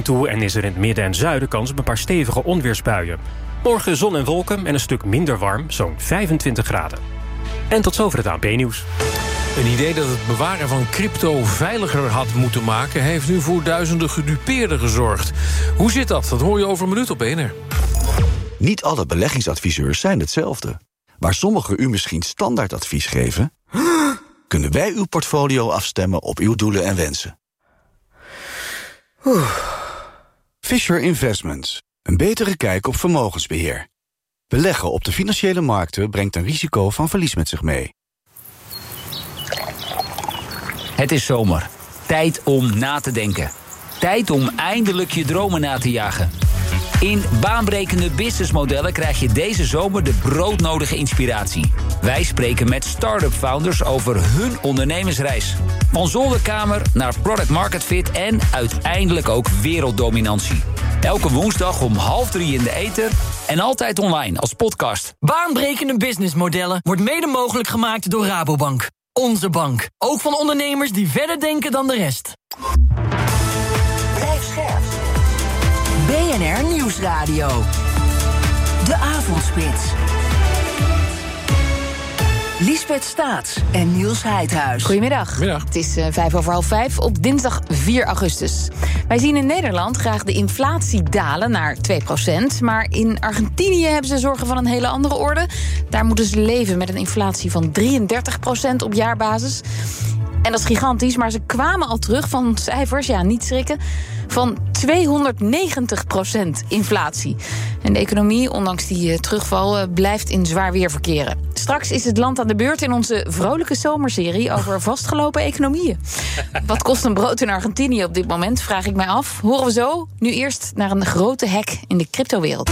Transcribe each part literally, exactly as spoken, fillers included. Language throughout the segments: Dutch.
toe en is er in het midden en zuiden kans op een paar stevige onweersbuien. Morgen zon en wolken en een stuk minder warm, zo'n vijfentwintig graden. En tot zover het A N P-nieuws. Een idee dat het bewaren van crypto veiliger had moeten maken... heeft nu voor duizenden gedupeerden gezorgd. Hoe zit dat? Dat hoor je over een minuut op B N R. Niet alle beleggingsadviseurs zijn hetzelfde. Waar sommigen u misschien standaardadvies geven... kunnen wij uw portfolio afstemmen op uw doelen en wensen. Fisher Investments. Een betere kijk op vermogensbeheer. Beleggen op de financiële markten brengt een risico van verlies met zich mee. Het is zomer. Tijd om na te denken. Tijd om eindelijk je dromen na te jagen. In baanbrekende businessmodellen krijg je deze zomer de broodnodige inspiratie. Wij spreken met start-up founders over hun ondernemersreis. Van zolderkamer naar product market fit en uiteindelijk ook werelddominantie. Elke woensdag om half drie in de ether en altijd online als podcast. Baanbrekende businessmodellen wordt mede mogelijk gemaakt door Rabobank. Onze bank. Ook van ondernemers die verder denken dan de rest. Blijf scherp. B N R Nieuwsradio. De Avondspits. Liesbeth Staats en Niels Heidhuis. Goedemiddag. Middag. Het is uh, vijf over half vijf op dinsdag vier augustus. Wij zien in Nederland graag de inflatie dalen naar twee procent. Maar in Argentinië hebben ze zorgen van een hele andere orde. Daar moeten ze leven met een inflatie van drieëndertig procent op jaarbasis. En dat is gigantisch, maar ze kwamen al terug van cijfers, ja, niet schrikken, van tweehonderdnegentig procent inflatie. En de economie, ondanks die uh, terugval, uh, blijft in zwaar weer verkeren. Straks is het land aan de beurt in onze vrolijke zomerserie over vastgelopen economieën. Wat kost een brood in Argentinië op dit moment, vraag ik mij af. Horen we zo. Nu eerst naar een grote hack in de cryptowereld.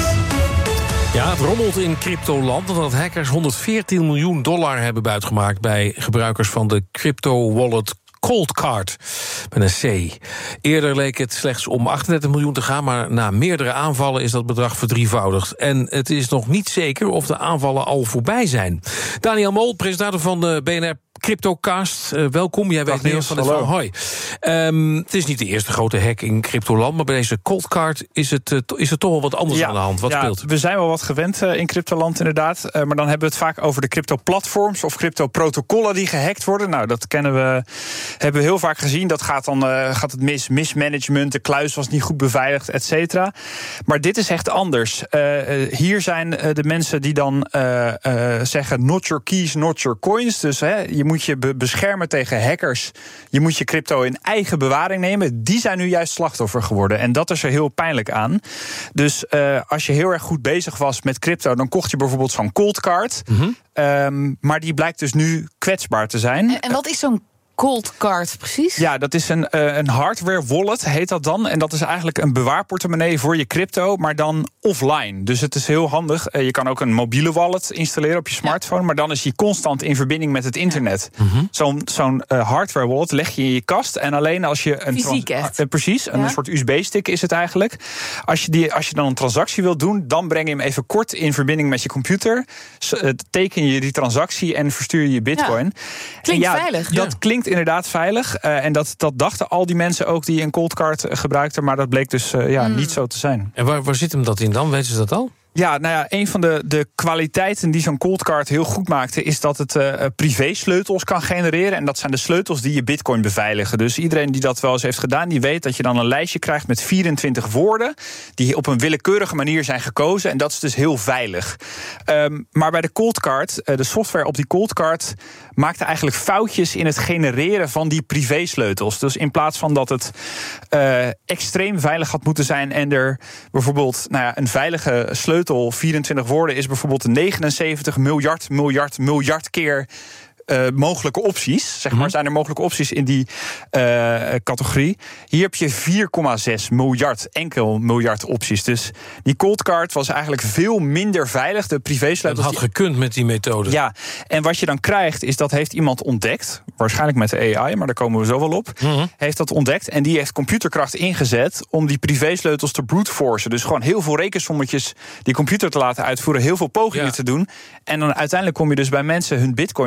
Ja, het rommelt in cryptoland omdat hackers honderdveertien miljoen dollar hebben buitgemaakt bij gebruikers van de crypto-wallet Coldcard met een C. Eerder leek het slechts om achtendertig miljoen te gaan, maar na meerdere aanvallen is dat bedrag verdrievoudigd. En het is nog niet zeker of de aanvallen al voorbij zijn. Daniel Mol, presentator van de B N R Cryptocast. Uh, welkom, jij weet meer van het verhaal. Hoi. Um, het is niet de eerste grote hack in cryptoland, maar bij deze Coldcard is het, uh, is het toch wel wat anders ja, aan de hand. Wat ja, speelt? We zijn wel wat gewend uh, in cryptoland inderdaad. Uh, maar dan hebben we het vaak over de crypto-platforms of crypto-protocollen die gehackt worden. Nou, dat kennen we, hebben we heel vaak gezien. Dat gaat dan uh, gaat het mis, mismanagement, de kluis was niet goed beveiligd, et cetera. Maar dit is echt anders. Uh, uh, hier zijn uh, de mensen die dan uh, uh, zeggen not your keys, not your coins. Dus hè, je moet je be- beschermen tegen hackers. Je moet je crypto in eigen bewaring nemen. Die zijn nu juist slachtoffer geworden. En dat is er heel pijnlijk aan. Dus uh, als je heel erg goed bezig was met crypto, dan kocht je bijvoorbeeld zo'n Coldcard. Mm-hmm. Um, maar die blijkt dus nu kwetsbaar te zijn. En, en wat is zo'n Coldcard precies? Ja, dat is een, uh, een hardware wallet, heet dat dan. En dat is eigenlijk een bewaarportemonnee voor je crypto, maar dan offline. Dus het is heel handig. Uh, je kan ook een mobiele wallet installeren op je smartphone, ja. Maar dan is die constant in verbinding met het internet. Ja. Mm-hmm. Zo'n, zo'n uh, hardware wallet leg je in je kast en alleen als je een fysiek trans- echt. Uh, precies, ja. Een soort U S B-stick is het eigenlijk. Als je, die, als je dan een transactie wilt doen, dan breng je hem even kort in verbinding met je computer. Uh, teken je die transactie en verstuur je je bitcoin. Ja. Klinkt ja, veilig. Dat ja. klinkt inderdaad veilig. Uh, en dat, dat dachten al die mensen ook die een Coldcard uh, gebruikten. Maar dat bleek dus uh, ja, mm. niet zo te zijn. En waar, waar zit hem dat in dan? Weten ze dat al? Ja, nou ja, een van de, de kwaliteiten die zo'n Coldcard heel goed maakte, is dat het uh, privé-sleutels kan genereren. En dat zijn de sleutels die je bitcoin beveiligen. Dus iedereen die dat wel eens heeft gedaan, die weet dat je dan een lijstje krijgt met vierentwintig woorden die op een willekeurige manier zijn gekozen. En dat is dus heel veilig. Um, maar bij de Coldcard, uh, de software op die Coldcard maakte eigenlijk foutjes in het genereren van die privé-sleutels. Dus in plaats van dat het uh, extreem veilig had moeten zijn en er bijvoorbeeld nou ja, een veilige sleutel, vierentwintig woorden, is bijvoorbeeld negenenzeventig miljard, miljard, miljard keer Uh, mogelijke opties, zeg maar, mm-hmm. zijn er mogelijke opties in die uh, categorie. Hier heb je vier komma zes miljard, enkel miljard opties. Dus die Coldcard was eigenlijk veel minder veilig. De privésleutels. Dat had gekund met die methode. Ja, en wat je dan krijgt is dat heeft iemand ontdekt, waarschijnlijk met de A I, maar daar komen we zo wel op. Mm-hmm. Heeft dat ontdekt en die heeft computerkracht ingezet om die privésleutels te brute forcen. Dus gewoon heel veel rekensommetjes die computer te laten uitvoeren, heel veel pogingen ja. te doen. En dan uiteindelijk kom je dus bij mensen hun bitcoin, omdat die sleutels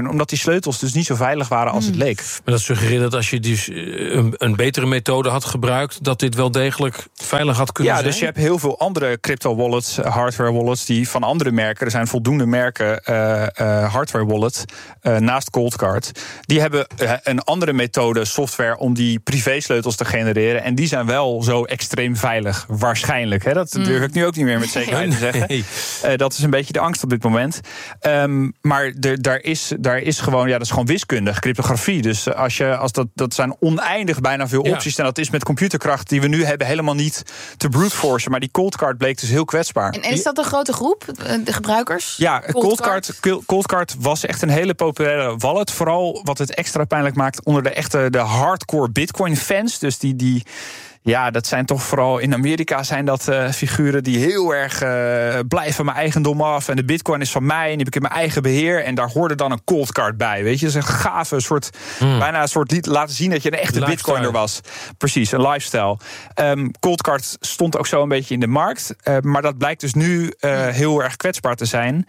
sleutels dus niet zo veilig waren als mm. het leek. Maar dat suggereert dat als je dus een, een betere methode had gebruikt, dat dit wel degelijk veilig had kunnen ja, zijn? Ja, dus je hebt heel veel andere crypto-wallets, hardware wallets, die van andere merken, er zijn voldoende merken uh, uh, hardware wallet, uh, naast Coldcard, die hebben uh, een andere methode, software, om die privésleutels te genereren. En die zijn wel zo extreem veilig, waarschijnlijk. Hè? Dat mm. durf ik nu ook niet meer met zekerheid te zeggen. Nee. Uh, dat is een beetje de angst op dit moment. Um, maar er, daar, is, daar is gewoon, ja, dat is gewoon wiskundig, cryptografie. Dus als je, als dat, dat zijn oneindig bijna veel ja. opties. En dat is met computerkracht die we nu hebben helemaal niet te brute forcen. Maar die Coldcard bleek dus heel kwetsbaar. En is dat een grote groep, de gebruikers? Ja, Coldcard, Coldcard was echt een hele populaire wallet. Vooral wat het extra pijnlijk maakt onder de echte de hardcore Bitcoin-fans. Dus die... die Ja, dat zijn toch vooral in Amerika zijn dat uh, figuren die heel erg uh, blijven van mijn eigendom af. En de bitcoin is van mij en die heb ik in mijn eigen beheer. En daar hoorde dan een Coldcard bij, weet je. Dat is een gave soort, mm. bijna een soort lied laten zien dat je een echte lifestyle. Bitcoiner was. Precies, een lifestyle. Um, Coldcard stond ook zo een beetje in de markt. Uh, maar dat blijkt dus nu uh, heel erg kwetsbaar te zijn.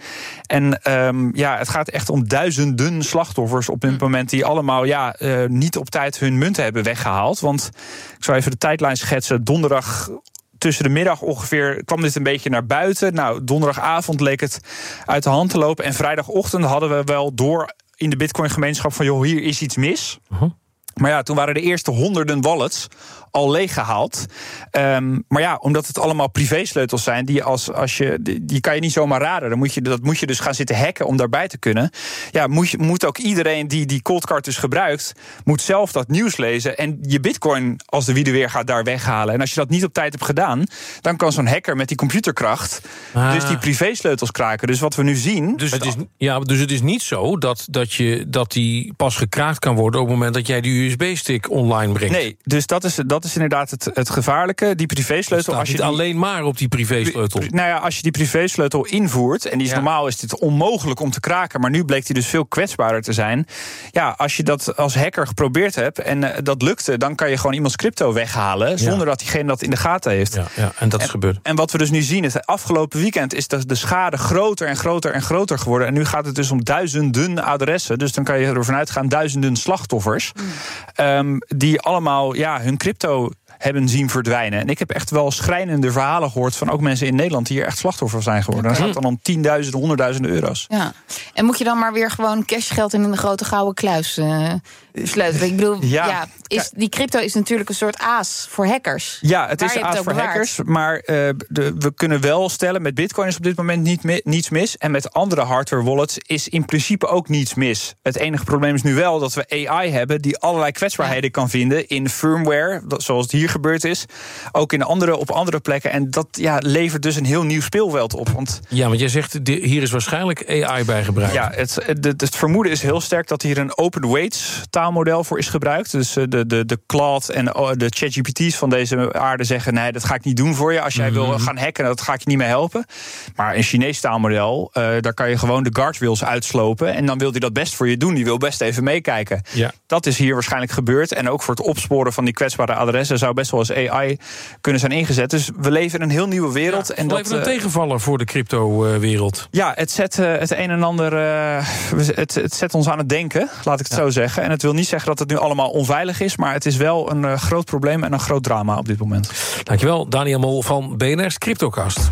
En um, ja, het gaat echt om duizenden slachtoffers op dit mm. moment die allemaal ja, uh, niet op tijd hun munten hebben weggehaald. Want ik zou even de tijd schetsen. Donderdag tussen de middag ongeveer kwam dit een beetje naar buiten. Nou, donderdagavond leek het uit de hand te lopen. En vrijdagochtend hadden we wel door in de Bitcoin-gemeenschap van joh, hier is iets mis. Uh-huh. Maar ja, toen waren de eerste honderden wallets al leeggehaald. Um, maar ja, omdat het allemaal privésleutels zijn, die als, als je, die, die kan je niet zomaar raden. Dan moet je, dat moet je dus gaan zitten hacken om daarbij te kunnen. Ja, moet, je, moet ook iedereen die die Coldcard dus gebruikt, moet zelf dat nieuws lezen en je bitcoin als de wiede weer gaat daar weghalen. En als je dat niet op tijd hebt gedaan, dan kan zo'n hacker met die computerkracht ah. dus die privésleutels kraken. Dus wat we nu zien... Dus het is, ja, dus het is niet zo dat, dat, je, dat die pas gekraakt kan worden op het moment dat jij die U S B-stick online brengt. Nee, dus dat is, dat is inderdaad het, het gevaarlijke. Die privésleutel... Als je niet die, alleen maar op die privésleutel. Pri, nou ja, als je die privésleutel invoert, en die is ja. normaal is dit onmogelijk om te kraken, maar nu bleek die dus veel kwetsbaarder te zijn. Ja, als je dat als hacker geprobeerd hebt en uh, dat lukte, dan kan je gewoon iemands crypto weghalen zonder ja. dat diegene dat in de gaten heeft. Ja, ja, en dat is en, gebeurd. En wat we dus nu zien, het afgelopen weekend is de, de schade groter en groter en groter geworden. En nu gaat het dus om duizenden adressen. Dus dan kan je ervan uitgaan duizenden slachtoffers. Mm. Um, die allemaal ja, hun crypto hebben zien verdwijnen. En ik heb echt wel schrijnende verhalen gehoord van ook mensen in Nederland die hier echt slachtoffer zijn geworden. Okay. Dan gaat het dan om tienduizenden, honderdduizenden euro's. Ja. En moet je dan maar weer gewoon cashgeld in een grote gouden kluis uh, sleutelen? Ik bedoel, ja, ja is, die crypto is natuurlijk een soort aas voor hackers. Ja, het is een aas voor bewaard. hackers. Maar uh, de, we kunnen wel stellen, met bitcoin is op dit moment niet mi- niets mis. En met andere hardware wallets is in principe ook niets mis. Het enige probleem is nu wel dat we A I hebben die allerlei kwetsbaarheden ja. kan vinden in firmware, zoals het hier gebeurd is. Ook in andere, op andere plekken. En dat ja, levert dus een heel nieuw speelveld op. Want ja, want jij zegt, de, hier is waarschijnlijk A I bij gebruikt. Ja, het, het, het vermoeden is heel sterk dat hier een open weights taalmodel voor is gebruikt. Dus de, de, de Claude en de ChatGPT's van deze aarde zeggen, nee, dat ga ik niet doen voor je. Als jij mm-hmm. wil gaan hacken, dat ga ik je niet meer helpen. Maar een Chinees taalmodel, uh, daar kan je gewoon de guardrails uitslopen. En dan wil hij dat best voor je doen. Die wil best even meekijken. Ja. Dat is hier waarschijnlijk gebeurd. En ook voor het opsporen van die kwetsbare adressen zou best wel eens A I kunnen zijn ingezet. Dus we leven in een heel nieuwe wereld. Ja, en dat dat een uh, tegenvaller voor de crypto-wereld. Ja, het zet uh, het een en ander. Uh, het, het zet ons aan het denken, laat ik het ja. zo zeggen. En het wil niet zeggen dat het nu allemaal onveilig is, maar het is wel een uh, groot probleem en een groot drama op dit moment. Dankjewel, Daniel Mol van B N R's Cryptocast.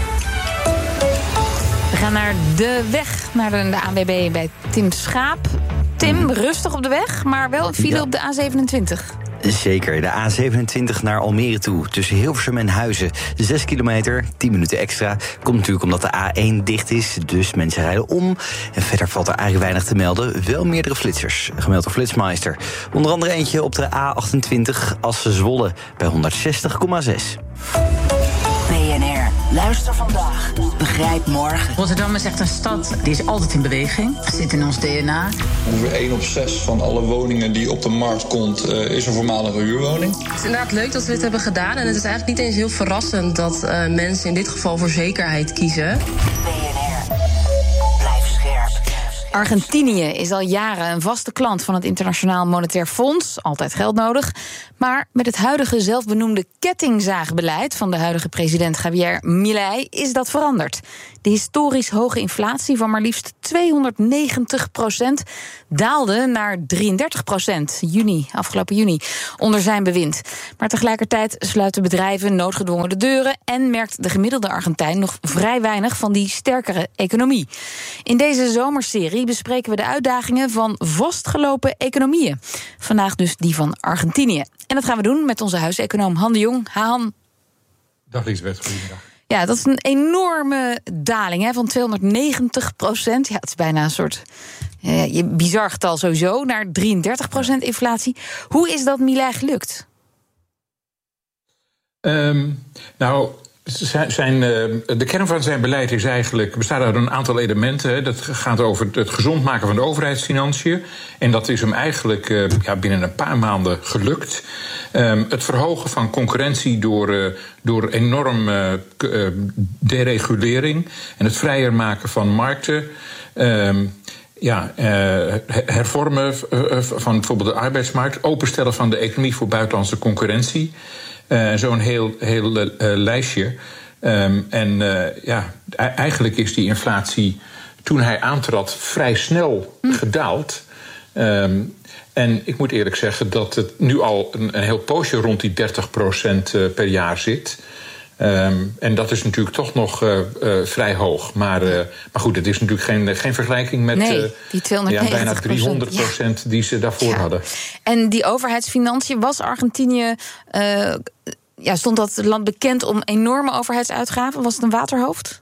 We gaan naar de weg, naar de, de A N W B bij Tim Schaap. Tim, rustig op de weg, maar wel een file ja. op de A zevenentwintig. Zeker, de A zevenentwintig naar Almere toe. Tussen Hilversum en Huizen. Zes kilometer, tien minuten extra. Komt natuurlijk omdat de A één dicht is, dus mensen rijden om. En verder valt er eigenlijk weinig te melden. Wel meerdere flitsers, gemeld door Flitsmeister. Onder andere eentje op de A achtentwintig Assen-Zwolle bij honderdzestig komma zes. B N R, luister vandaag, begrijp morgen. Rotterdam is echt een stad, die is altijd in beweging. Het zit in ons D N A. Ongeveer één op zes van alle woningen die op de markt komt, uh, is een voormalige huurwoning. Het is inderdaad leuk dat we dit hebben gedaan. En het is eigenlijk niet eens heel verrassend dat uh, mensen in dit geval voor zekerheid kiezen. B N R, blijf scherp. Argentinië is al jaren een vaste klant van het Internationaal Monetair Fonds. Altijd geld nodig. Maar met het huidige zelfbenoemde kettingzaagbeleid van de huidige president Javier Milei is dat veranderd. De historisch hoge inflatie van maar liefst tweehonderdnegentig procent daalde naar drieëndertig procent juni, afgelopen juni, onder zijn bewind. Maar tegelijkertijd sluiten bedrijven noodgedwongen de deuren en merkt de gemiddelde Argentijn nog vrij weinig van die sterkere economie. In deze zomerserie bespreken we de uitdagingen van vastgelopen economieën. Vandaag dus die van Argentinië. En dat gaan we doen met onze huiseconoom Han de Jong. Ha, Han. Dag Liesbeth, goedemiddag. Ja, dat is een enorme daling hè, van tweehonderdnegentig procent. Ja, het is bijna een soort eh, bizar getal sowieso, naar drieëndertig procent inflatie. Hoe is dat Milei gelukt? Um, nou, zijn, de kern van zijn beleid is eigenlijk, bestaat uit een aantal elementen. Dat gaat over het gezond maken van de overheidsfinanciën. En dat is hem eigenlijk uh, ja, binnen een paar maanden gelukt. Um, het verhogen van concurrentie door, uh, door enorm uh, deregulering en het vrijer maken van markten. Um, Ja, uh, hervormen van bijvoorbeeld de arbeidsmarkt, openstellen van de economie voor buitenlandse concurrentie. Uh, Zo'n heel, heel uh, lijstje. Um, en uh, ja, eigenlijk is die inflatie toen hij aantrad vrij snel hm. gedaald. Um, en ik moet eerlijk zeggen dat het nu al een, een heel poosje rond die dertig procent uh, per jaar zit. Um, en dat is natuurlijk toch nog uh, uh, vrij hoog. Maar, uh, maar goed, het is natuurlijk geen, geen vergelijking met nee, die uh, ja, bijna driehonderd procent ja. die ze daarvoor ja. hadden. En die overheidsfinanciën, was Argentinië, uh, ja, stond dat land bekend om enorme overheidsuitgaven? Was het een waterhoofd?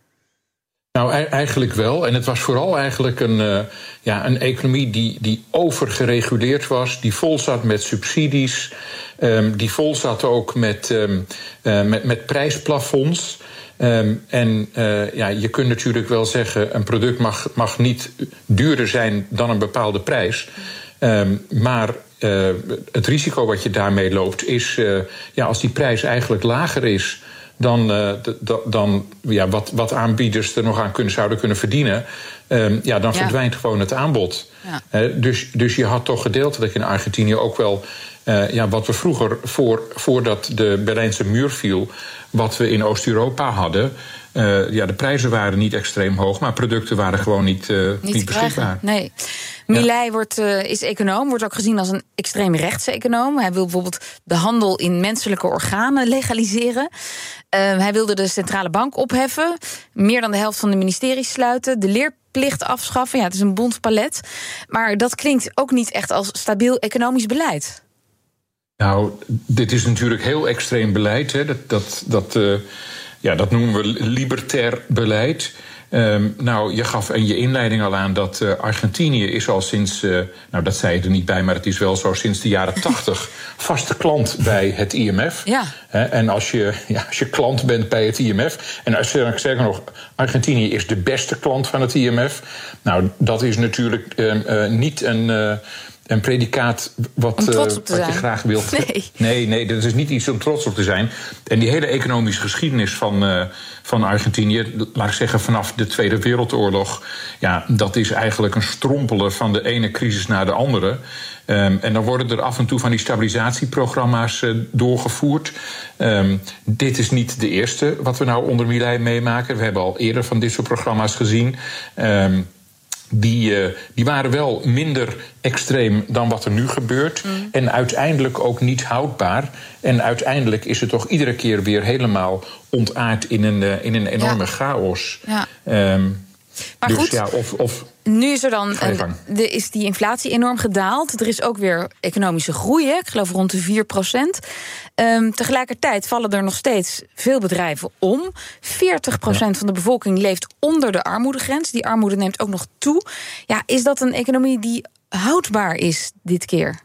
Nou, eigenlijk wel. En het was vooral eigenlijk een, uh, ja, een economie die, die overgereguleerd was, die vol zat met subsidies, um, die vol zat ook met, um, uh, met, met prijsplafonds. Um, en uh, ja, je kunt natuurlijk wel zeggen, een product mag, mag niet duurder zijn dan een bepaalde prijs. Um, maar uh, het risico wat je daarmee loopt is, uh, ja, als die prijs eigenlijk lager is dan, uh, d- dan ja, wat, wat aanbieders er nog aan kunnen, zouden kunnen verdienen, um, ja, dan ja. verdwijnt gewoon het aanbod. Ja. Uh, dus, dus je had toch gedeeltelijk in Argentinië ook wel uh, ja, wat we vroeger, voor, voordat de Berlijnse muur viel, wat we in Oost-Europa hadden. Uh, ja, de prijzen waren niet extreem hoog, maar producten waren gewoon niet, uh, niet, niet beschikbaar. Nee. Milei ja. wordt, uh, is econoom, wordt ook gezien als een extreemrechtse econoom. Hij wil bijvoorbeeld de handel in menselijke organen legaliseren. Uh, hij wilde de centrale bank opheffen, meer dan de helft van de ministeries sluiten, de leerplicht afschaffen. Ja, het is een bont palet. Maar dat klinkt ook niet echt als stabiel economisch beleid. Nou, dit is natuurlijk heel extreem beleid. Hè. Dat, dat, dat, uh, ja, dat noemen we libertair beleid. Um, nou, je gaf in je inleiding al aan dat uh, Argentinië is al sinds, uh, nou dat zei je er niet bij, maar het is wel zo sinds de jaren tachtig vaste klant bij het I M F. Ja. He, en als je, ja, als je klant bent bij het I M F, en als ik zeg nog, Argentinië is de beste klant van het I M F. Nou, dat is natuurlijk uh, uh, niet een Uh, Een predicaat wat, uh, wat je graag wilt. Nee. nee, nee, dat is niet iets om trots op te zijn. En die hele economische geschiedenis van, uh, van Argentinië, laat ik zeggen vanaf de Tweede Wereldoorlog, ja, dat is eigenlijk een strompelen van de ene crisis naar de andere. Um, en dan worden er af en toe van die stabilisatieprogramma's uh, doorgevoerd. Um, dit is niet de eerste wat we nou onder Milei meemaken. We hebben al eerder van dit soort programma's gezien. Um, Die, uh, die waren wel minder extreem dan wat er nu gebeurt. Mm. En uiteindelijk ook niet houdbaar. En uiteindelijk is het toch iedere keer weer helemaal ontaard in een, uh, in een enorme ja. chaos. Ja. Um, maar dus goed, ja, of, of nu is er dan een, de, is die inflatie enorm gedaald. Er is ook weer economische groei, hè? Ik geloof rond de vier procent. Um, tegelijkertijd vallen er nog steeds veel bedrijven om. veertig procent ja. van de bevolking leeft onder de armoedegrens. Die armoede neemt ook nog toe. Ja, is dat een economie die houdbaar is dit keer?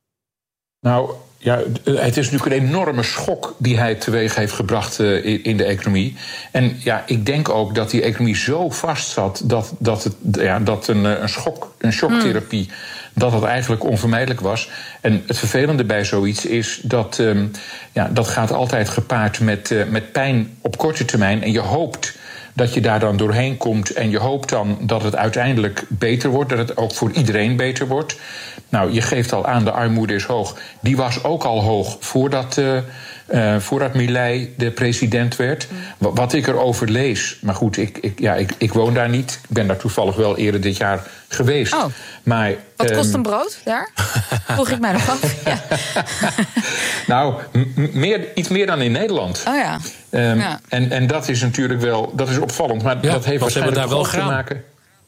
Nou, ja, het is natuurlijk een enorme schok die hij teweeg heeft gebracht uh, in, in de economie. En ja, ik denk ook dat die economie zo vast zat dat, dat, het, ja, dat een, een, schok, een shocktherapie, mm. dat dat eigenlijk onvermijdelijk was. En het vervelende bij zoiets is dat um, ja, dat gaat altijd gepaard met, uh, met pijn op korte termijn. En je hoopt dat je daar dan doorheen komt en je hoopt dan dat het uiteindelijk beter wordt, dat het ook voor iedereen beter wordt. Nou, je geeft al aan, de armoede is hoog. Die was ook al hoog voordat, uh, uh, voordat Milei de president werd. Mm. Wat ik erover lees, maar goed, ik, ik, ja, ik, ik woon daar niet. Ik ben daar toevallig wel eerder dit jaar geweest. Oh. Maar, Wat kost um, een brood daar? Vroeg ik mij nog af. Ja. Nou, m- meer, iets meer dan in Nederland. Oh ja. Um, ja. En, en dat is natuurlijk wel, dat is opvallend. Maar ja, dat heeft waarschijnlijk daar wel ook te maken.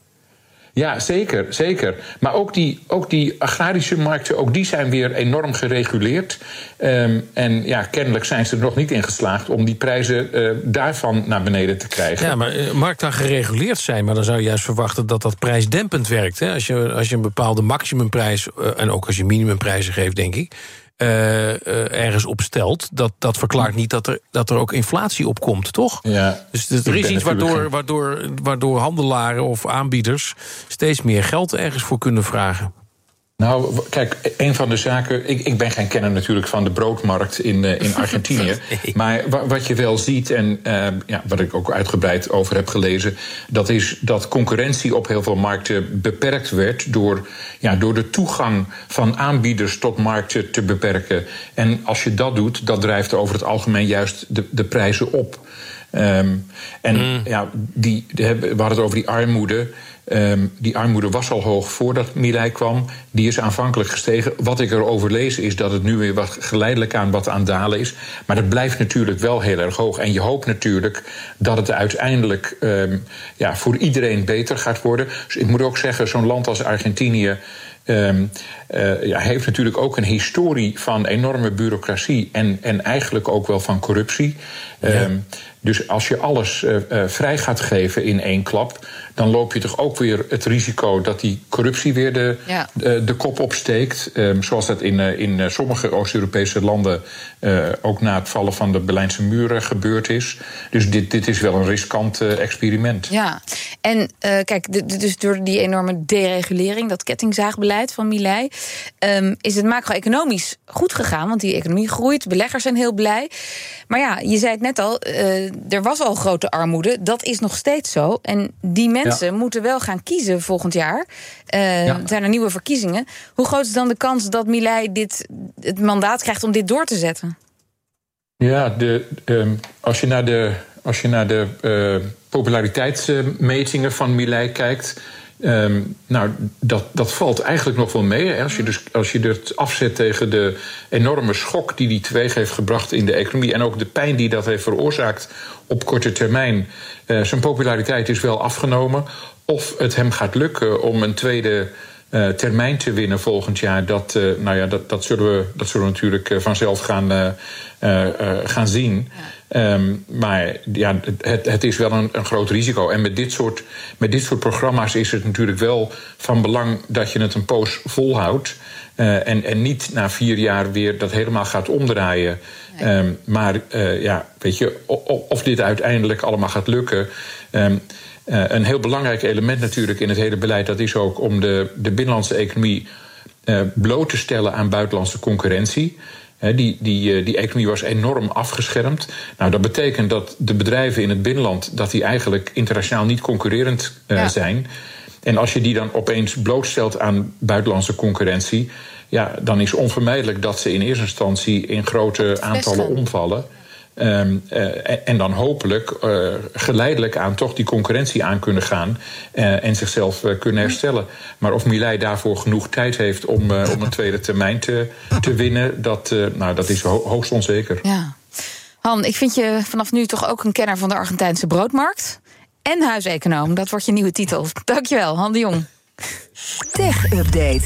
Ja, zeker, zeker. Maar ook die, ook die agrarische markten, ook die zijn weer enorm gereguleerd. Um, en ja, kennelijk zijn ze er nog niet in geslaagd om die prijzen uh, daarvan naar beneden te krijgen. Ja, maar uh, markten gereguleerd zijn, maar dan zou je juist verwachten dat dat prijsdempend werkt. Hè? Als je, als je een bepaalde maximumprijs, uh, en ook als je minimumprijzen geeft, denk ik, Uh, uh, ergens op stelt, dat, dat verklaart niet dat er, dat er ook inflatie op komt, toch? Ja, dus er is iets waardoor, waardoor, waardoor handelaren of aanbieders steeds meer geld ergens voor kunnen vragen. Nou, kijk, een van de zaken. Ik, ik ben geen kenner natuurlijk van de broodmarkt in, uh, in Argentinië. Nee. Maar wa, wat je wel ziet, en uh, ja, wat ik ook uitgebreid over heb gelezen, dat is dat concurrentie op heel veel markten beperkt werd door, ja, door de toegang van aanbieders tot markten te beperken. En als je dat doet, dat drijft over het algemeen juist de, de prijzen op. Um, en mm. ja, die, die hebben, we hadden het over die armoede. Um, die armoede was al hoog voordat Milei kwam. Die is aanvankelijk gestegen. Wat ik erover lees is dat het nu weer wat geleidelijk aan wat aan dalen is. Maar dat blijft natuurlijk wel heel erg hoog. En je hoopt natuurlijk dat het uiteindelijk um, ja, voor iedereen beter gaat worden. Dus ik moet ook zeggen, zo'n land als Argentinië Um, uh, ja, heeft natuurlijk ook een historie van enorme bureaucratie en, en eigenlijk ook wel van corruptie. Ja. Um, dus als je alles uh, uh, vrij gaat geven in één klap, dan loop je toch ook weer het risico dat die corruptie weer de, ja. de, de kop opsteekt. Um, zoals dat in, uh, in uh, sommige Oost-Europese landen uh, ook na het vallen van de Berlijnse muur gebeurd is. Dus dit, dit is wel een riskant uh, experiment. Ja, en uh, kijk, de, de, dus door die enorme deregulering, dat kettingzaagbeleid van Milei, um, is het macro-economisch goed gegaan, want die economie groeit, beleggers zijn heel blij. Maar ja, je zei het net al, uh, er was al grote armoede, dat is nog steeds zo. En die mensen ja. moeten wel gaan kiezen volgend jaar. Uh, ja. zijn er nieuwe verkiezingen. Hoe groot is dan de kans dat Milei dit, het mandaat krijgt om dit door te zetten? Ja, de, um, als je naar de, als je naar de uh, populariteitsmetingen van Milei kijkt, Um, nou, dat, dat valt eigenlijk nog wel mee. Hè. Als je, dus, als je het afzet tegen de enorme schok die die teweeg heeft gebracht in de economie en ook de pijn die dat heeft veroorzaakt op korte termijn. Uh, zijn populariteit is wel afgenomen. Of het hem gaat lukken om een tweede uh, termijn te winnen volgend jaar, dat, uh, nou ja, dat, dat, zullen we, dat zullen we natuurlijk uh, vanzelf gaan, uh, uh, uh, gaan zien. Ja. Um, maar ja, het, het is wel een, een groot risico. En met dit, soort, met dit soort programma's is het natuurlijk wel van belang dat je het een poos volhoudt. Uh, en, en niet na vier jaar weer dat helemaal gaat omdraaien. Nee. Um, maar uh, ja, weet je, of, of dit uiteindelijk allemaal gaat lukken. Um, uh, een heel belangrijk element natuurlijk in het hele beleid, dat is ook om de, de binnenlandse economie uh, bloot te stellen aan buitenlandse concurrentie. He, die, die, die economie was enorm afgeschermd. Nou, dat betekent dat de bedrijven in het binnenland, dat die eigenlijk internationaal niet concurrerend uh, ja. zijn. En als je die dan opeens blootstelt aan buitenlandse concurrentie, ja, dan is onvermijdelijk dat ze in eerste instantie in grote aantallen omvallen. Um, uh, en dan hopelijk uh, geleidelijk aan toch die concurrentie aan kunnen gaan uh, en zichzelf uh, kunnen herstellen. Maar of Milei daarvoor genoeg tijd heeft om, uh, om een tweede termijn te, te winnen, dat, uh, nou, dat is ho- hoogst onzeker. Ja. Han, ik vind je vanaf nu toch ook een kenner van de Argentijnse broodmarkt en huiseconoom. Dat wordt je nieuwe titel. Dankjewel, Han de Jong. Tech Update.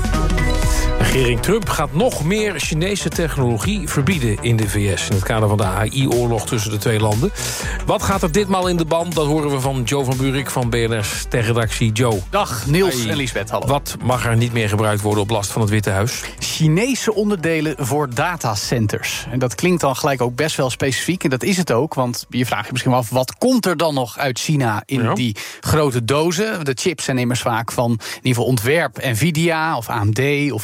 Regering Trump gaat nog meer Chinese technologie verbieden in de V S in het kader van de A I-oorlog tussen de twee landen. Wat gaat er ditmaal in de band? Dat horen we van Joe van Buurik van B N R's techredactie. Joe. Dag, Niels Hey. en Liesbeth, hallo. Wat mag er niet meer gebruikt worden op last van het Witte Huis? Chinese onderdelen voor datacenters. En dat klinkt dan gelijk ook best wel specifiek. En dat is het ook, want je vraagt je misschien wel af, wat komt er dan nog uit China in ja. die grote dozen? De chips zijn immers vaak van in ieder geval ontwerp Nvidia of A M D of Intel.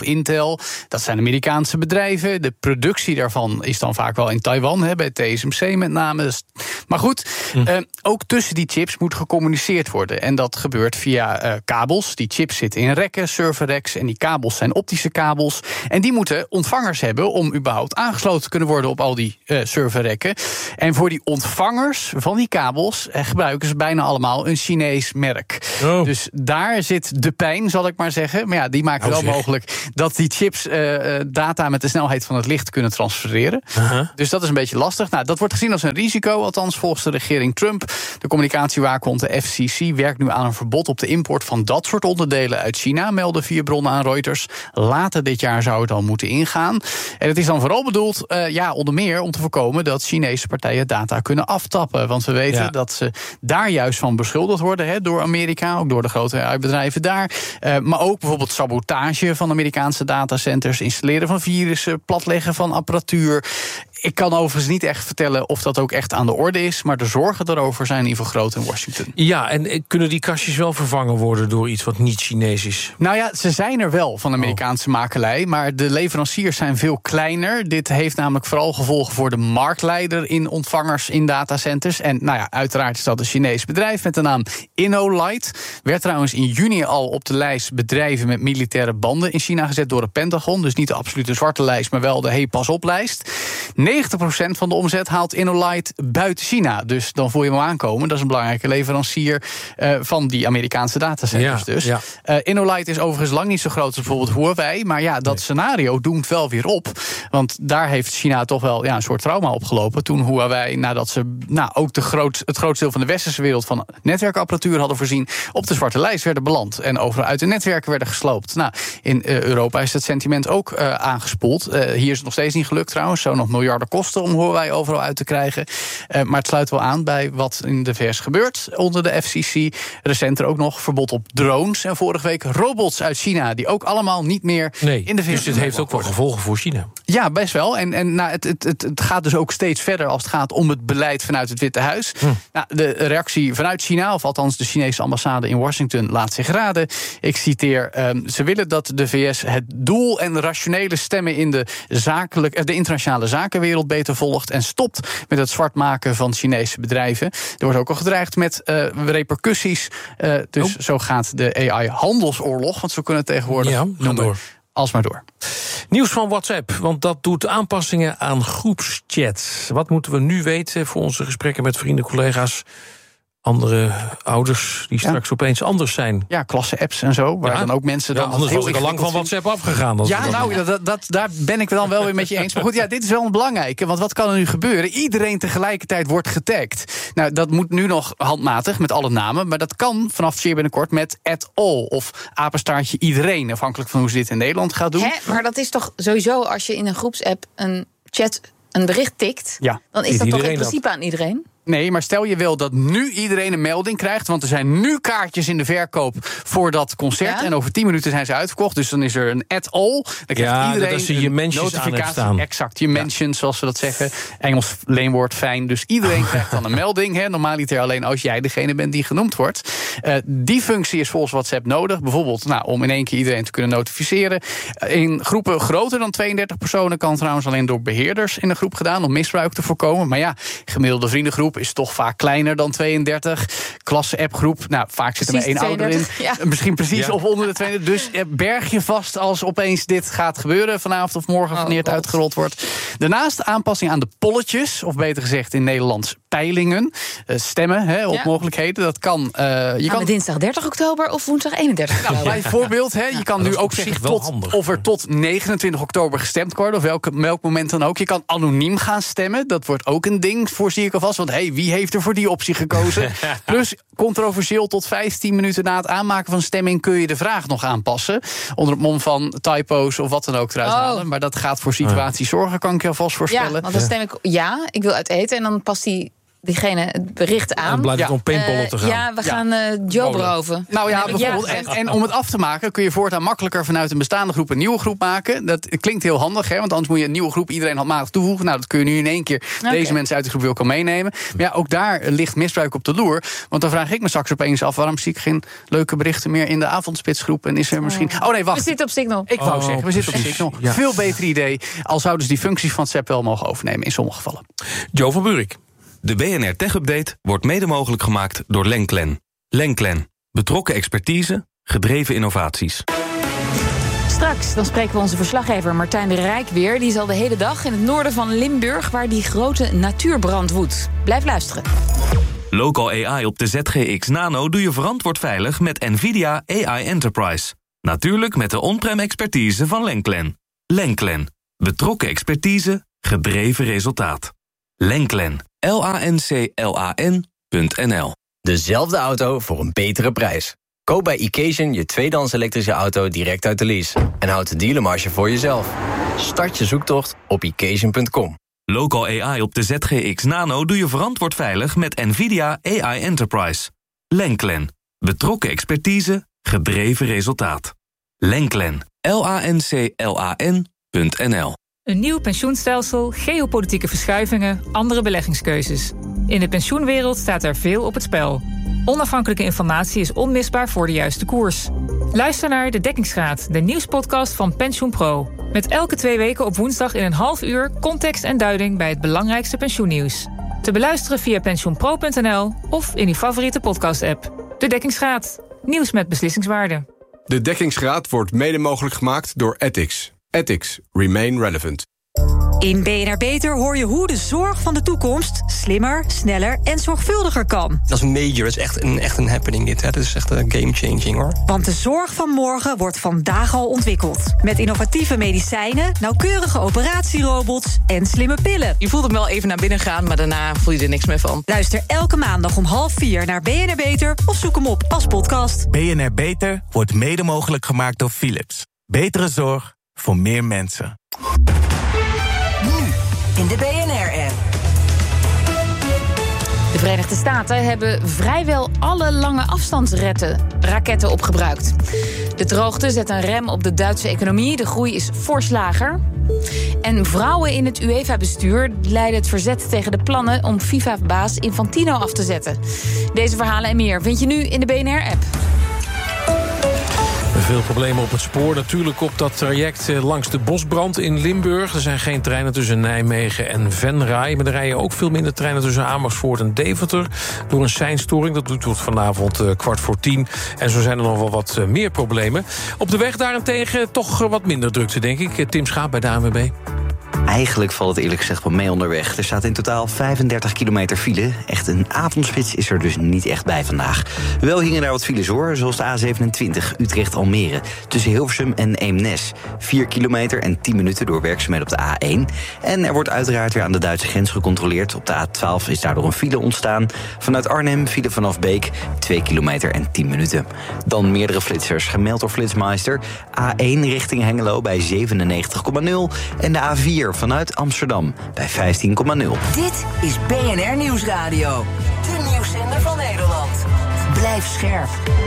businessmodel. Dat zijn Amerikaanse bedrijven. De productie daarvan is dan vaak wel in Taiwan, hè, bij T S M C met name. Maar goed, hm. uh, ook tussen die chips moet gecommuniceerd worden. En dat gebeurt via uh, kabels. Die chips zitten in rekken, serverracks. En die kabels zijn optische kabels. En die moeten ontvangers hebben om überhaupt aangesloten te kunnen worden op al die uh, serverrekken. En voor die ontvangers van die kabels uh, gebruiken ze bijna allemaal een Chinees merk. Oh. Dus daar zit de pijn, zal ik maar zeggen. Maar ja, die maken oh, wel zeg. mogelijk dat die chips uh, data met de snelheid van het licht kunnen transfereren. Uh-huh. Dus dat is een beetje lastig. Nou, dat wordt gezien als een risico, althans volgens de regering Trump. De communicatiewaakhond, de F C C, werkt nu aan een verbod op de import van dat soort onderdelen uit China, melden vier bronnen aan Reuters. Later dit jaar zou het al moeten ingaan. En het is dan vooral bedoeld, uh, ja, onder meer om te voorkomen dat Chinese partijen data kunnen aftappen. Want we weten ja. dat ze daar juist van beschuldigd worden, hè, door Amerika, ook door de grote bedrijven daar. Uh, maar ook bijvoorbeeld sabotage van Amerikaanse datacenters, installeren van virussen, platleggen van apparatuur. Ik kan overigens niet echt vertellen of dat ook echt aan de orde is, maar de zorgen daarover zijn in ieder geval groot in Washington. Ja, en kunnen die kastjes wel vervangen worden door iets wat niet Chinees is? Nou ja, ze zijn er wel van Amerikaanse oh. makelij, maar de leveranciers zijn veel kleiner. Dit heeft namelijk vooral gevolgen voor de marktleider in ontvangers in datacenters. En nou ja, uiteraard is dat een Chinees bedrijf met de naam InnoLight. Werd trouwens in juni al op de lijst bedrijven met militaire banden in China gezet door het Pentagon. Dus niet de absolute zwarte lijst, maar wel de hey, pas op lijst. negentig procent van de omzet haalt InnoLight buiten China. Dus dan voel je hem aankomen. Dat is een belangrijke leverancier uh, van die Amerikaanse datacenters. Ja, dus. Ja. Uh, InnoLight is overigens lang niet zo groot als bijvoorbeeld Huawei. Maar ja, dat nee. scenario doemt wel weer op. Want daar heeft China toch wel ja, een soort trauma opgelopen. Toen Huawei, nadat ze nou, ook de groot, het grootste deel van de westerse wereld van netwerkapparatuur hadden voorzien, op de zwarte lijst werden beland. En overal uit de netwerken werden gesloopt. Nou, in uh, Europa is dat sentiment ook uh, aangespoeld. Uh, hier is het nog steeds niet gelukt trouwens. Zo nog miljarden kosten om Huawei overal uit te krijgen. Uh, maar het sluit wel aan bij wat in de V S gebeurt onder de F C C. Recenter ook nog verbod op drones. En vorige week robots uit China, die ook allemaal niet meer nee, in de V S. Dus dit heeft ook wel gevolgen voor China. Ja, best wel. En, en nou, het, het, het, het gaat dus ook steeds verder als het gaat om het beleid vanuit het Witte Huis. Hm. Nou, de reactie vanuit China, of althans de Chinese ambassade in Washington, laat zich raden. Ik citeer, um, ze willen dat de V S het doel en rationele stemmen in de, zakelijk, de internationale zakenwereld beter volgt en stopt met het zwart maken van Chinese bedrijven. Er wordt ook al gedreigd met uh, repercussies. Uh, dus oh. zo gaat de A I-handelsoorlog, want zo kunnen het tegenwoordig ja, noemen. Door. Alsmaar door. Nieuws van WhatsApp, want dat doet aanpassingen aan groepschat. Wat moeten we nu weten voor onze gesprekken met vrienden, collega's, andere ouders die straks ja. opeens anders zijn? Ja, klasse-apps en zo, waar ja. dan ook mensen dan... Ja, anders was ik al lang van WhatsApp afgegaan. Ja, nou, dat, dat, dat, daar ben ik dan wel weer met je eens. Maar goed, ja, dit is wel een belangrijke, want wat kan er nu gebeuren? Iedereen tegelijkertijd wordt getagd. Nou, dat moet nu nog handmatig, met alle namen, maar dat kan vanaf zeer binnenkort met at all, of apenstaartje iedereen, afhankelijk van hoe ze dit in Nederland gaat doen. Hè? Maar dat is toch sowieso, als je in een groepsapp een chat, een bericht tikt, ja. dan is dat toch in principe dat. aan iedereen? Nee, maar stel je wel dat nu iedereen een melding krijgt, want er zijn nu kaartjes in de verkoop voor dat concert. Ja? En over tien minuten zijn ze uitverkocht. Dus dan is er een at all. Dan krijgt ja, iedereen dat je je mentions aan hebt staan. Exact, je mentions, zoals we dat zeggen. Engels leenwoord, fijn. Dus iedereen krijgt dan een melding. Hè. Normaliter alleen als jij degene bent die genoemd wordt. Uh, die functie is volgens WhatsApp nodig. Bijvoorbeeld nou, om in één keer iedereen te kunnen notificeren. In groepen groter dan tweeëndertig personen kan trouwens alleen door beheerders in een groep gedaan om misbruik te voorkomen. Maar ja, gemiddelde vriendengroep is toch vaak kleiner dan tweeëndertig. Klasse-appgroep, nou, vaak zit er maar één ouder in. Ja. Misschien precies ja. of onder de tweeëndertig. Dus berg je vast als opeens dit gaat gebeuren vanavond of morgen, wanneer het oh, uitgerold wordt. Daarnaast aanpassing aan de polletjes, of beter gezegd in Nederlands peilingen. Uh, stemmen hè, op ja. mogelijkheden. Dat kan. Uh, je kan dinsdag dertig oktober of woensdag eenendertig oktober. Nou, bijvoorbeeld, hè, je ja, kan nu ook zeggen tot, handig, of er tot negenentwintig oktober gestemd wordt, of welk, welk moment dan ook. Je kan anoniem gaan stemmen. Dat wordt ook een ding, voorzie ik alvast. Want hé, hey, wie heeft er voor die optie gekozen? Plus, controversieel, tot vijftien minuten na het aanmaken van stemming kun je de vraag nog aanpassen. Onder het mom van typo's of wat dan ook eruit oh. halen. Maar dat gaat voor situaties zorgen, kan ik je alvast voorstellen. Ja, want dan stem ik ja, ik wil uit eten en dan past die diegene het bericht aan. En blijft het Ja. om paintballen Eh, te gaan. ja, we gaan uh, Joe beroven. Nou ja, Heb ik bijvoorbeeld. ja En, gezegd. en om het af te maken kun je voortaan makkelijker vanuit een bestaande groep een nieuwe groep maken. Dat klinkt heel handig, hè? Want anders moet je een nieuwe groep iedereen handmatig toevoegen. Nou, dat kun je nu in één keer Okay. deze mensen uit de groep wil kan meenemen. Maar ja, ook daar ligt misbruik op de loer. Want dan vraag ik me straks opeens af, waarom zie ik geen leuke berichten meer in de avondspitsgroep? En is er misschien. Oh nee, wacht. We zitten op Signal. Ik wou Oh, zeggen, we zitten op precies. Signal. Ja. Veel beter idee. Al zouden ze die functies van WhatsApp wel mogen overnemen in sommige gevallen. Joe van Buurik. De B N R Tech Update wordt mede mogelijk gemaakt door Lenklen. Lenklen. Betrokken expertise, gedreven innovaties. Straks dan spreken we onze verslaggever Martijn de Rijk weer. Die is al de hele dag in het noorden van Limburg, waar die grote natuurbrand woedt. Blijf luisteren. Local A I op de Z G X Nano doe je verantwoord veilig met NVIDIA A I Enterprise. Natuurlijk met de on-prem expertise van Lenklen. Lenklen. Betrokken expertise, gedreven resultaat. Lenklen. L A N C L A N punt N L. Dezelfde auto voor een betere prijs. Koop bij Occasion je tweedehands elektrische auto direct uit de lease. En houd de dealermarge voor jezelf. Start je zoektocht op occasion punt com. Local A I op de Z G X Nano doe je verantwoord veilig met NVIDIA A I Enterprise. Lenklen. Betrokken expertise, gedreven resultaat. Lenklen. L A N C L A N punt N L. Een nieuw pensioenstelsel, geopolitieke verschuivingen, andere beleggingskeuzes. In de pensioenwereld staat er veel op het spel. Onafhankelijke informatie is onmisbaar voor de juiste koers. Luister naar De Dekkingsgraad, de nieuwspodcast van PensioenPro. Met elke twee weken op woensdag in een half uur context en duiding bij het belangrijkste pensioennieuws. Te beluisteren via pensioenpro punt N L of in uw favoriete podcast-app. De Dekkingsgraad, nieuws met beslissingswaarde. De Dekkingsgraad wordt mede mogelijk gemaakt door Ethics. Ethics. Remain relevant. In B N R Beter hoor je hoe de zorg van de toekomst slimmer, sneller en zorgvuldiger kan. Dat is major, dat is echt een, echt een happening dit. Hè. Dat is echt een game-changing hoor. Want de zorg van morgen wordt vandaag al ontwikkeld. Met innovatieve medicijnen, nauwkeurige operatierobots en slimme pillen. Je voelt hem wel even naar binnen gaan, maar daarna voel je er niks meer van. Luister elke maandag om half vier naar B N R Beter of zoek hem op als podcast. B N R Beter wordt mede mogelijk gemaakt door Philips. Betere zorg voor meer mensen. In de B N R-app. De Verenigde Staten hebben vrijwel alle lange afstandsraketten opgebruikt. De droogte zet een rem op de Duitse economie. De groei is fors lager. En vrouwen in het UEFA-bestuur leiden het verzet tegen de plannen om FIFA-baas Infantino af te zetten. Deze verhalen en meer vind je nu in de B N R-app. Veel problemen op het spoor. Natuurlijk op dat traject langs de Bosbrand in Limburg. Er zijn geen treinen tussen Nijmegen en Venray. Maar er rijden ook veel minder treinen tussen Amersfoort en Deventer. Door een seinstoring. Dat doet tot vanavond uh, kwart voor tien. En zo zijn er nog wel wat uh, meer problemen. Op de weg daarentegen toch uh, wat minder drukte, denk ik. Tim Schaap bij de A N W B. Eigenlijk valt het eerlijk gezegd wel mee onderweg. Er staat in totaal vijfendertig kilometer file. Echt een avondspits is er dus niet echt bij vandaag. Wel hingen daar wat files hoor, zoals de A zevenentwintig Utrecht-Almere. Tussen Hilversum en Eemnes. vier kilometer en tien minuten door werkzaamheden op de A één. En er wordt uiteraard weer aan de Duitse grens gecontroleerd. Op de A twaalf is daardoor een file ontstaan. Vanuit Arnhem file vanaf Beek, twee kilometer en tien minuten. Dan meerdere flitsers gemeld door Flitsmeister. A één richting Hengelo bij zevenennegentig komma nul. En de A vier vanuit Amsterdam bij vijftien komma nul. Dit is B N R Nieuwsradio. De nieuwszender van Nederland. Blijf scherp.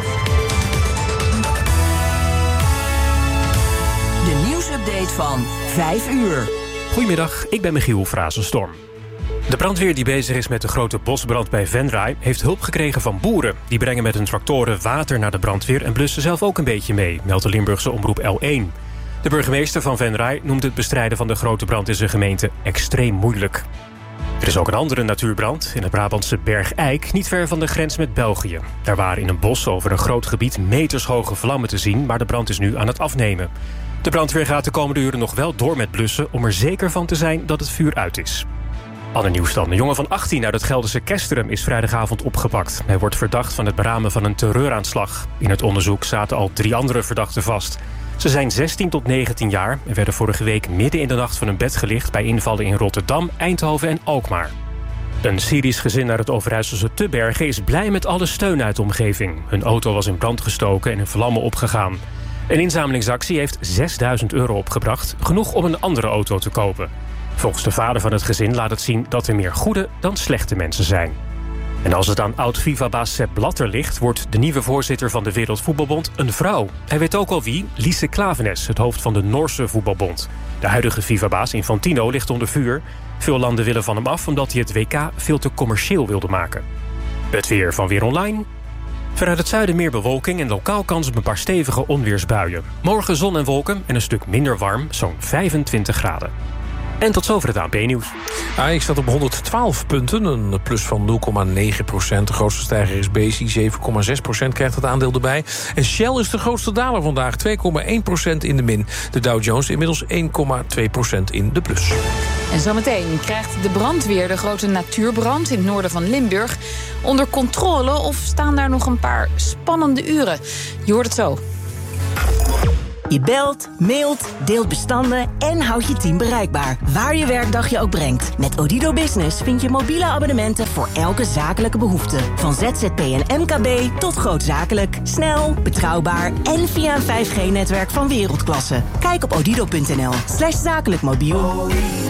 De nieuwsupdate van vijf uur. Goedemiddag, ik ben Michiel Frazenstorm. De brandweer die bezig is met de grote bosbrand bij Venray heeft hulp gekregen van boeren. Die brengen met hun tractoren water naar de brandweer en blussen zelf ook een beetje mee, meldt de Limburgse omroep L één. De burgemeester van Venray noemt het bestrijden van de grote brand in zijn gemeente extreem moeilijk. Er is ook een andere natuurbrand in het Brabantse Bergijk, niet ver van de grens met België. Daar waren in een bos over een groot gebied metershoge vlammen te zien, maar de brand is nu aan het afnemen. De brandweer gaat de komende uren nog wel door met blussen om er zeker van te zijn dat het vuur uit is. Ander nieuws dan. Een jongen van achttien uit het Gelderse Kesteren is vrijdagavond opgepakt. Hij wordt verdacht van het beramen van een terreuraanslag. In het onderzoek zaten al drie andere verdachten vast. Ze zijn zestien tot negentien jaar en werden vorige week midden in de nacht van hun bed gelicht bij invallen in Rotterdam, Eindhoven en Alkmaar. Een Syrisch gezin uit het Overijsselse Tubbergen is blij met alle steun uit de omgeving. Hun auto was in brand gestoken en in vlammen opgegaan. Een inzamelingsactie heeft zesduizend euro opgebracht, genoeg om een andere auto te kopen. Volgens de vader van het gezin laat het zien dat er meer goede dan slechte mensen zijn. En als het aan oud-FIFA-baas Sepp Blatter ligt, wordt de nieuwe voorzitter van de Wereldvoetbalbond een vrouw. Hij weet ook al wie, Lise Klaveness, het hoofd van de Noorse voetbalbond. De huidige FIFA-baas Infantino ligt onder vuur. Veel landen willen van hem af omdat hij het W K veel te commercieel wilde maken. Het weer van Weer Online. Vanuit het zuiden meer bewolking en lokaal kans op een paar stevige onweersbuien. Morgen zon en wolken en een stuk minder warm, zo'n vijfentwintig graden. En tot zover het A N P-nieuws. A X staat op honderdtwaalf punten, een plus van nul komma negen procent. De grootste stijger is Besi, zeven komma zes procent krijgt het aandeel erbij. En Shell is de grootste daler vandaag, twee komma één procent in de min. De Dow Jones inmiddels één komma twee procent in de plus. En zometeen krijgt de brandweer de grote natuurbrand in het noorden van Limburg onder controle, of staan daar nog een paar spannende uren? Je hoort het zo. Je belt, mailt, deelt bestanden en houdt je team bereikbaar. Waar je werkdag je ook brengt. Met Odido Business vind je mobiele abonnementen voor elke zakelijke behoefte. Van Z Z P en M K B tot grootzakelijk. Snel, betrouwbaar en via een vijf G-netwerk van wereldklasse. Kijk op odido punt n l slash zakelijk mobiel.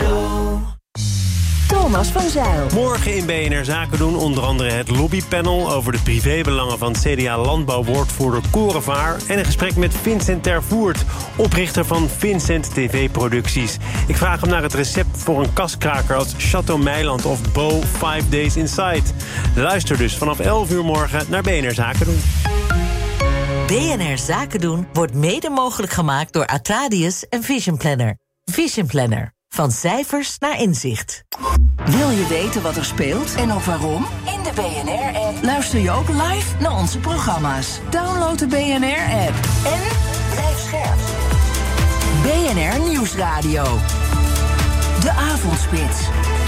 Thomas van Zijl. Morgen in B N R Zaken doen onder andere het lobbypanel over de privébelangen van C D A-landbouwwoordvoerder Korevaar en een gesprek met Vincent Tervoert, oprichter van Vincent T V-producties. Ik vraag hem naar het recept voor een kaskraker als Chateau Meiland of Bo Five Days Inside. Luister dus vanaf elf uur morgen naar B N R Zaken doen. B N R Zaken doen wordt mede mogelijk gemaakt door Atradius en Vision Planner. Vision Planner. Van cijfers naar inzicht. Wil je weten wat er speelt en ook waarom? In de B N R-app luister je ook live naar onze programma's. Download de B N R-app en blijf scherp. B N R Nieuwsradio. De Avondspits.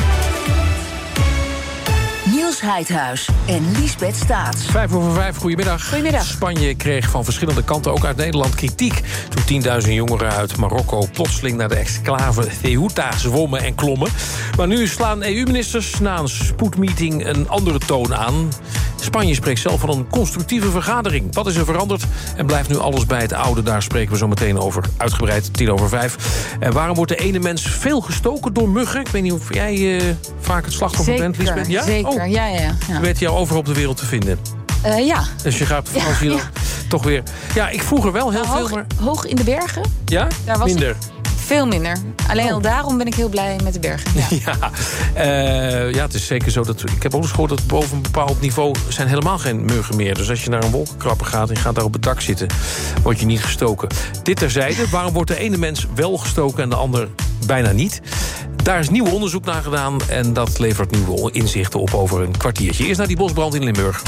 Niels Heidhuis en Liesbeth Staats. Vijf over vijf, goedemiddag. Goedemiddag. Spanje kreeg van verschillende kanten, ook uit Nederland, kritiek toen tienduizend jongeren uit Marokko plotseling naar de exclave Ceuta zwommen en klommen. Maar nu slaan E U-ministers na een spoedmeeting een andere toon aan. Spanje spreekt zelf van een constructieve vergadering. Wat is er veranderd en blijft nu alles bij het oude? Daar spreken we zo meteen over, uitgebreid, tien over vijf. En waarom wordt de ene mens veel gestoken door muggen? Ik weet niet of jij uh, vaak het slachtoffer zeker, bent, Liesbeth. Ja? Zeker, oh. ja, ja, ja. Je weet jou overal op de wereld te vinden. Uh, ja. Dus je gaat als je ja, dan ja. toch weer... Ja, ik vroeger wel heel nou, veel, hoog, maar... Hoog in de bergen? Ja? Daar was minder. Ik veel minder. Alleen oh. al daarom ben ik heel blij met de bergen. Ja, ja, uh, ja het is zeker zo. Dat, ik heb ook eens gehoord dat boven een bepaald niveau zijn helemaal geen muggen meer. Dus als je naar een wolkenkrabber gaat en je gaat daar op het dak zitten, word je niet gestoken. Dit terzijde, waarom wordt de ene mens wel gestoken en de ander bijna niet? Daar is nieuw onderzoek naar gedaan en dat levert nieuwe inzichten op over een kwartiertje. Eerst naar die bosbrand in Limburg.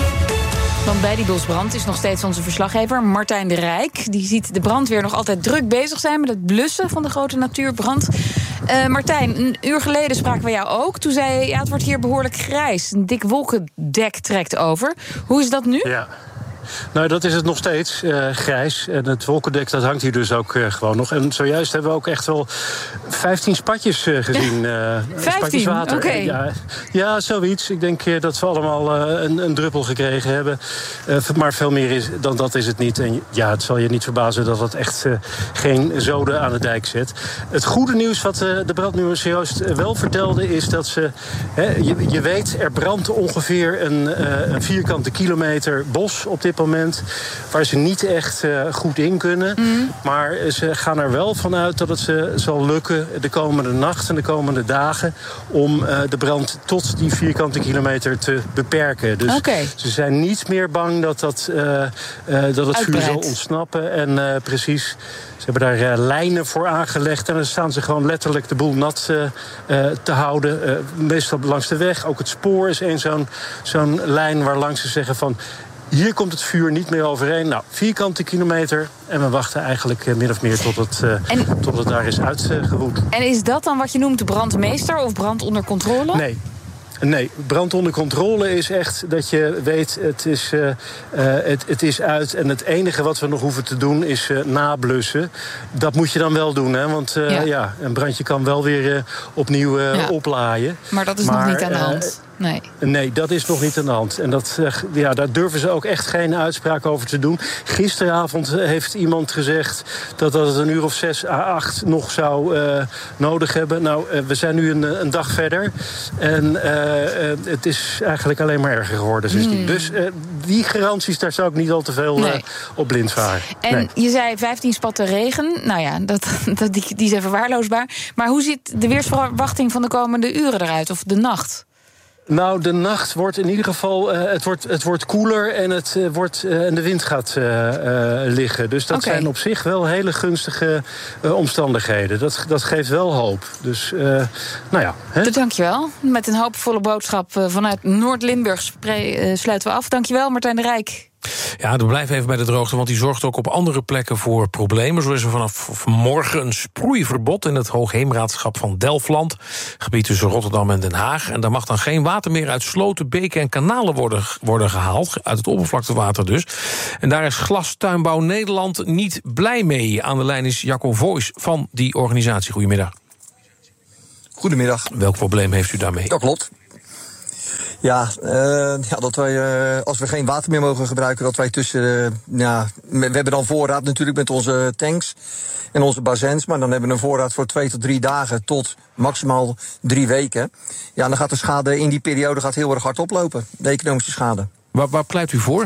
Want bij die bosbrand is nog steeds onze verslaggever Martijn de Rijk. Die ziet de brandweer nog altijd druk bezig zijn met het blussen van de grote natuurbrand. Uh, Martijn, een uur geleden spraken we jou ook. Toen zei je, ja, het wordt hier behoorlijk grijs. Een dik wolkendek trekt over. Hoe is dat nu? Ja. Nou, dat is het nog steeds, uh, grijs. En het wolkendek, dat hangt hier dus ook uh, gewoon nog. En zojuist hebben we ook echt wel vijftien spatjes uh, gezien. Uh, spatjes water. Oké. Okay. Ja, ja, zoiets. Ik denk uh, dat we allemaal uh, een, een druppel gekregen hebben. Uh, maar veel meer is, dan dat is het niet. En ja, het zal je niet verbazen dat het echt uh, geen zoden aan de dijk zet. Het goede nieuws wat uh, de brandweer zojuist uh, wel vertelde is dat ze... Hè, je, je weet, er brandt ongeveer een, uh, een vierkante kilometer bos op dit moment, waar ze niet echt uh, goed in kunnen. Mm. Maar ze gaan er wel vanuit dat het ze zal lukken de komende nacht en de komende dagen om uh, de brand tot die vierkante kilometer te beperken. Dus okay. Ze zijn niet meer bang dat, dat, uh, uh, dat het vuur zal ontsnappen. En uh, precies, ze hebben daar uh, lijnen voor aangelegd en dan staan ze gewoon letterlijk de boel nat uh, uh, te houden. Uh, meestal langs de weg. Ook het spoor is een zo'n, zo'n lijn waar langs ze zeggen van, hier komt het vuur niet meer overeen. Nou, vierkante kilometer. En we wachten eigenlijk uh, min of meer tot het, uh, en, tot het daar is uitgewoed. Uh, en is dat dan wat je noemt de brandmeester of brand onder controle? Nee. Nee, brand onder controle is echt dat je weet, het is, uh, uh, het, het is uit. En het enige wat we nog hoeven te doen is uh, nablussen. Dat moet je dan wel doen, hè? Want uh, ja. ja, een brandje kan wel weer uh, opnieuw uh, ja. oplaaien. Maar dat is maar, nog niet aan de hand. Uh, Nee. Nee, dat is nog niet aan de hand. En dat, uh, ja, daar durven ze ook echt geen uitspraak over te doen. Gisteravond heeft iemand gezegd dat dat het een uur of zes à acht nog zou uh, nodig hebben. Nou, uh, we zijn nu een, een dag verder. En uh, uh, het is eigenlijk alleen maar erger geworden sindsdien. Hmm. Dus uh, die garanties, daar zou ik niet al te veel uh, nee. op blind varen. En nee. je zei vijftien spatten regen. Nou ja, dat, dat, die, die zijn verwaarloosbaar. Maar hoe ziet de weersverwachting van de komende uren eruit? Of de nacht? Nou, de nacht wordt in ieder geval, uh, het, wordt, het wordt koeler en, het, uh, wordt, uh, en de wind gaat uh, uh, liggen. Dus dat okay. zijn op zich wel hele gunstige uh, omstandigheden. Dat, dat geeft wel hoop. Dus, uh, nou ja. Hè? Dankjewel. Met een hoopvolle boodschap uh, vanuit Noord-Limburg spre- uh, sluiten we af. Dankjewel, Martijn de Rijk. Ja, dan blijf even bij de droogte, want die zorgt ook op andere plekken voor problemen. Zo is er vanaf morgen een sproeiverbod in het Hoogheemraadschap van Delfland, gebied tussen Rotterdam en Den Haag. En daar mag dan geen water meer uit sloten, beken en kanalen worden, worden gehaald, uit het oppervlaktewater dus. En daar is Glastuinbouw Nederland niet blij mee. Aan de lijn is Jacco Voys van die organisatie. Goedemiddag. Goedemiddag. Welk probleem heeft u daarmee? Dat klopt. Ja, uh, ja, dat wij, uh, als we geen water meer mogen gebruiken, dat wij tussen, uh, ja, we hebben dan voorraad natuurlijk met onze tanks en onze bazins, maar dan hebben we een voorraad voor twee tot drie dagen tot maximaal drie weken. Ja, dan gaat de schade in die periode gaat heel erg hard oplopen, de economische schade. Waar, waar pleit u voor?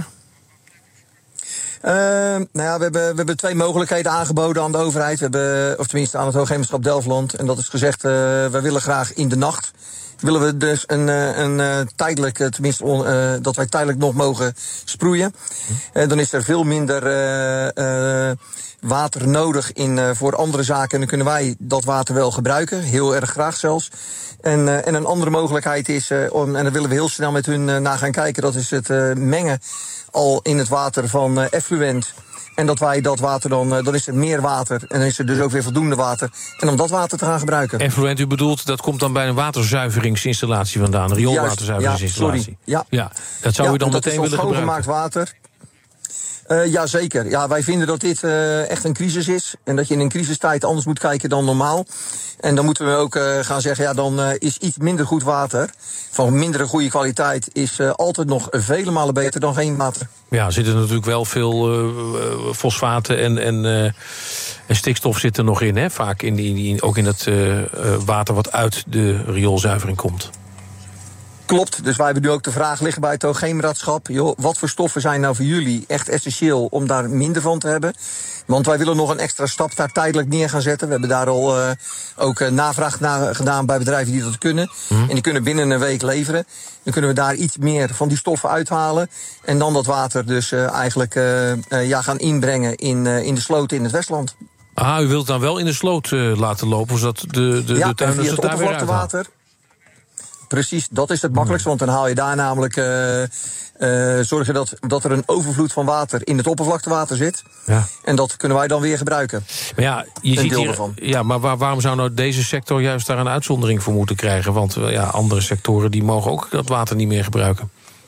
Uh, nou ja, we hebben, we hebben twee mogelijkheden aangeboden aan de overheid. We hebben, of tenminste aan het Hoogheemraadschap Delfland. En dat is gezegd, uh, wij willen graag in de nacht willen we dus een, een, een tijdelijk, tenminste on, uh, dat wij tijdelijk nog mogen sproeien. Uh, dan is er veel minder uh, uh, water nodig in, uh, voor andere zaken. En dan kunnen wij dat water wel gebruiken, heel erg graag zelfs. En, uh, en een andere mogelijkheid is, uh, om, en daar willen we heel snel met hun uh, naar gaan kijken, dat is het uh, mengen al in het water van uh, effluent. En dat wij dat water dan, dan is er meer water. En dan is er dus ook weer voldoende water. En om dat water te gaan gebruiken. Effluent, u bedoelt, dat komt dan bij een waterzuiveringsinstallatie vandaan. Een rioolwaterzuiveringsinstallatie. Ja, ja, dat zou ja, u dan meteen willen gebruiken. Schoongemaakt water. Uh, ja, zeker. Ja, wij vinden dat dit uh, echt een crisis is. En dat je in een crisistijd anders moet kijken dan normaal. En dan moeten we ook uh, gaan zeggen, ja, dan uh, is iets minder goed water, van mindere goede kwaliteit, is uh, altijd nog vele malen beter dan geen water. Ja, er zitten natuurlijk wel veel uh, fosfaten en, en, uh, en stikstof zit er nog in, hè? Vaak in die, in, ook in het uh, water wat uit de rioolzuivering komt. Klopt, dus wij hebben nu ook de vraag liggen bij het Hoogheemraadschap. Joh, wat voor stoffen zijn nou voor jullie echt essentieel om daar minder van te hebben? Want wij willen nog een extra stap daar tijdelijk neer gaan zetten. We hebben daar al uh, ook uh, navraag naar gedaan bij bedrijven die dat kunnen. Mm. En die kunnen binnen een week leveren. Dan kunnen we daar iets meer van die stoffen uithalen. En dan dat water dus uh, eigenlijk uh, uh, ja, gaan inbrengen in, uh, in de sloten in het Westland. Ah, u wilt dan wel in de sloot uh, laten lopen, zodat de, de, ja, de tuinders het daar weer uithalen. Precies, dat is het makkelijkste, want dan haal je daar namelijk uh, uh, zorgen dat, dat er een overvloed van water in het oppervlaktewater zit. Ja. En dat kunnen wij dan weer gebruiken. Maar ja, je ziet hier, ervan. ja, maar waar, waarom zou nou deze sector juist daar een uitzondering voor moeten krijgen? Want uh, ja, andere sectoren die mogen ook dat water niet meer gebruiken.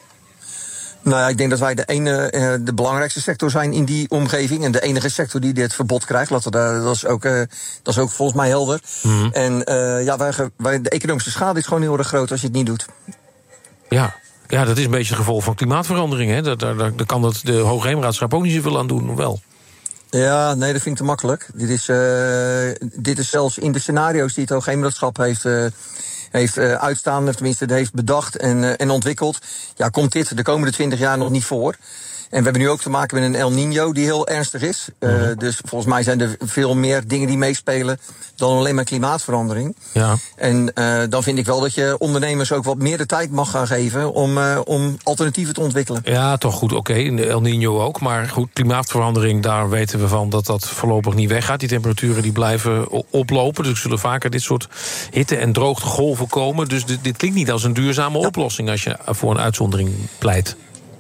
Nou ja, ik denk dat wij de, ene, uh, de belangrijkste sector zijn in die omgeving. En de enige sector die dit verbod krijgt. Laten we daar, dat, is ook, uh, dat is ook volgens mij helder. Mm-hmm. En uh, ja, wij, wij, de economische schade is gewoon heel erg groot als je het niet doet. Ja, ja, dat is een beetje het gevolg van klimaatverandering. Hè? Daar, daar, daar kan dat de Hoogheemraadschap ook niet zoveel aan doen, wel? Ja, nee, dat vind ik te makkelijk. Dit is, uh, dit is zelfs in de scenario's die het Hoogheemraadschap heeft... Uh, heeft uh, uitstaan, of tenminste heeft bedacht en, uh, en ontwikkeld. Ja, komt dit de komende twintig jaar nog niet voor. En we hebben nu ook te maken met een El Niño die heel ernstig is. Uh, mm-hmm. Dus volgens mij zijn er veel meer dingen die meespelen dan alleen maar klimaatverandering. Ja. En uh, dan vind ik wel dat je ondernemers ook wat meer de tijd mag gaan geven om, uh, om alternatieven te ontwikkelen. Ja, toch goed, oké, in de El Niño ook. Maar goed, klimaatverandering, daar weten we van dat dat voorlopig niet weggaat. Die temperaturen die blijven oplopen. Dus er zullen vaker dit soort hitte- en droogtegolven komen. Dus dit, dit klinkt niet als een duurzame ja. oplossing als je voor een uitzondering pleit.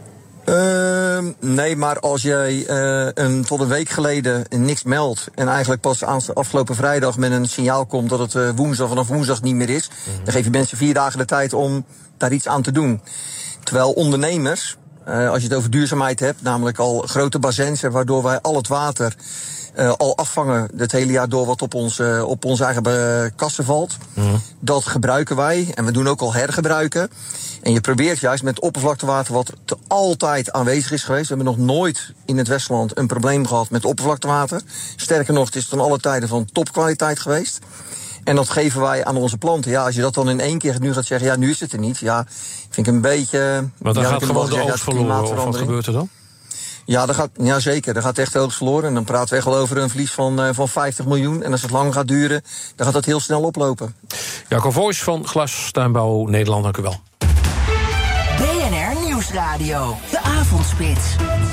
Uh, nee, maar als jij uh, een, tot een week geleden niks meldt en eigenlijk pas aan afgelopen vrijdag met een signaal komt dat het uh, woensdag vanaf woensdag niet meer is, mm-hmm. dan geef je mensen vier dagen de tijd om daar iets aan te doen. Terwijl ondernemers, uh, als je het over duurzaamheid hebt, namelijk al grote bazins, waardoor wij al het water uh, al afvangen het hele jaar door wat op, ons, uh, op onze eigen uh, kassen valt. Mm-hmm. Dat gebruiken wij en we doen ook al hergebruiken. En je probeert juist met oppervlaktewater, wat te altijd aanwezig is geweest. We hebben nog nooit in het Westland een probleem gehad met oppervlaktewater. Sterker nog, het is ten alle tijden van topkwaliteit geweest. En dat geven wij aan onze planten. Ja, als je dat dan in één keer nu gaat zeggen, ja, nu is het er niet. Ja, vind ik een beetje... Want dan ja, gaat gewoon de oogst verloren, of wat gebeurt er dan? Ja, dat gaat, ja, zeker. Er gaat echt oogst verloren. En dan praten we echt wel over een verlies van, uh, van vijftig miljoen. En als het lang gaat duren, dan gaat dat heel snel oplopen. Jacob Voijs van Glastuinbouw Nederland, dank u wel. B N R Nieuwsradio, de avondspits.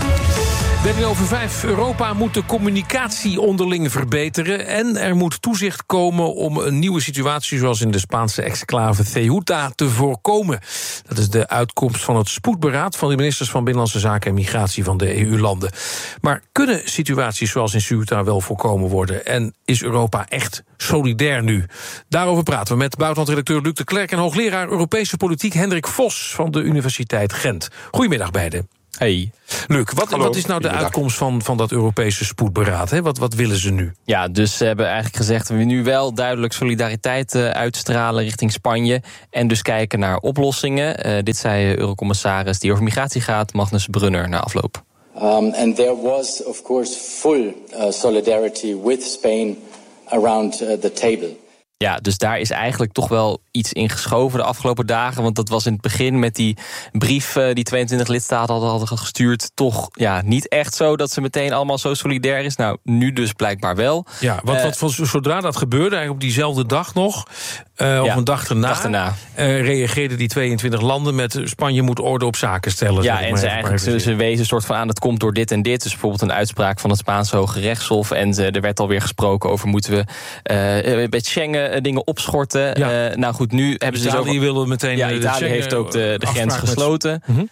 dertien over vijf. Europa moet de communicatie onderling verbeteren. En er moet toezicht komen om een nieuwe situatie zoals in de Spaanse exclave Ceuta te voorkomen. Dat is de uitkomst van het spoedberaad van de ministers van Binnenlandse Zaken en Migratie van de E U-landen. Maar kunnen situaties zoals in Ceuta wel voorkomen worden? En is Europa echt solidair nu? Daarover praten we met buitenlandredacteur Luc de Klerk en hoogleraar Europese politiek Hendrik Vos van de Universiteit Gent. Goedemiddag beiden. Hey. Luc, wat, wat is nou de uitkomst van, van dat Europese spoedberaad? Hè? Wat, wat willen ze nu? Ja, dus ze hebben eigenlijk gezegd dat we nu wel duidelijk solidariteit uh, uitstralen richting Spanje. En dus kijken naar oplossingen. Uh, dit zei Eurocommissaris die over migratie gaat, Magnus Brunner, na afloop. Um, and there was, of course, full uh, solidarity with Spain around uh, the table. Ja, dus daar is eigenlijk toch wel iets in geschoven de afgelopen dagen. Want dat was in het begin met die brief uh, die tweeëntwintig lidstaten hadden, hadden gestuurd, toch ja, niet echt zo dat ze meteen allemaal zo solidair is. Nou, nu dus blijkbaar wel. Ja, wat, uh, wat van, zodra dat gebeurde, eigenlijk op diezelfde dag nog, uh, of ja, een dag erna, dag erna. Uh, reageerden die tweeëntwintig landen met Spanje moet orde op zaken stellen. Ja, en ze, eigenlijk, ze, ze wezen een soort van aan, het komt door dit en dit. Dus bijvoorbeeld een uitspraak van het Spaanse Hoge Rechtshof. En ze, er werd alweer gesproken over moeten we uh, met Schengen dingen opschorten. Ja. Uh, nou goed, nu hebben ze Italië zo... willen meteen... Ja, Italië heeft ook de, de grens gesloten. Mm-hmm.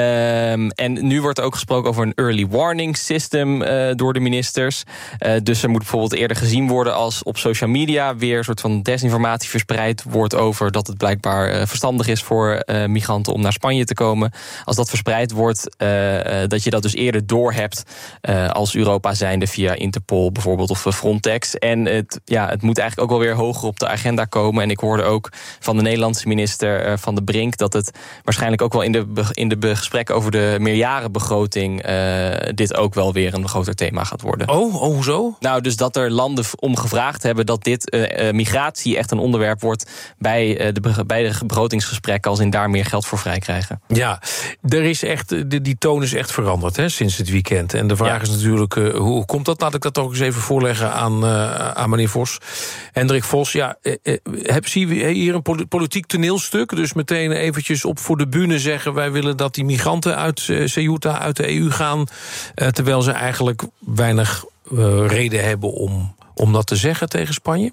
Um, en nu wordt er ook gesproken over een early warning system uh, door de ministers. Uh, dus er moet bijvoorbeeld eerder gezien worden als op social media weer een soort van desinformatie verspreid wordt over dat het blijkbaar uh, verstandig is voor uh, migranten om naar Spanje te komen. Als dat verspreid wordt, uh, uh, dat je dat dus eerder doorhebt uh, als Europa zijnde via Interpol bijvoorbeeld of Frontex. En het, ja, het moet eigenlijk ook wel weer hoger op de agenda komen. En ik hoorde ook van de Nederlandse minister uh, Van de Brink dat het waarschijnlijk ook wel in de, in de gesprek over de meerjarenbegroting uh, dit ook wel weer een groter thema gaat worden. Oh, oh, hoezo? Nou, dus dat er landen om gevraagd hebben dat dit uh, migratie echt een onderwerp wordt bij, uh, de, bij de begrotingsgesprekken, als in daar meer geld voor vrij krijgen. Ja, er is echt, die, die toon is echt veranderd hè, sinds het weekend. En de vraag ja. is natuurlijk, uh, hoe komt dat? Laat ik dat toch eens even voorleggen aan, uh, aan meneer Vos. Hendrik Vos, ja, uh, uh, heb, zie je hier een politiek toneelstuk? Dus meteen eventjes op voor de bühne zeggen, wij willen dat die migranten uit uh, Ceuta, uit de E U gaan, uh, terwijl ze eigenlijk weinig uh, reden hebben om, om dat te zeggen tegen Spanje?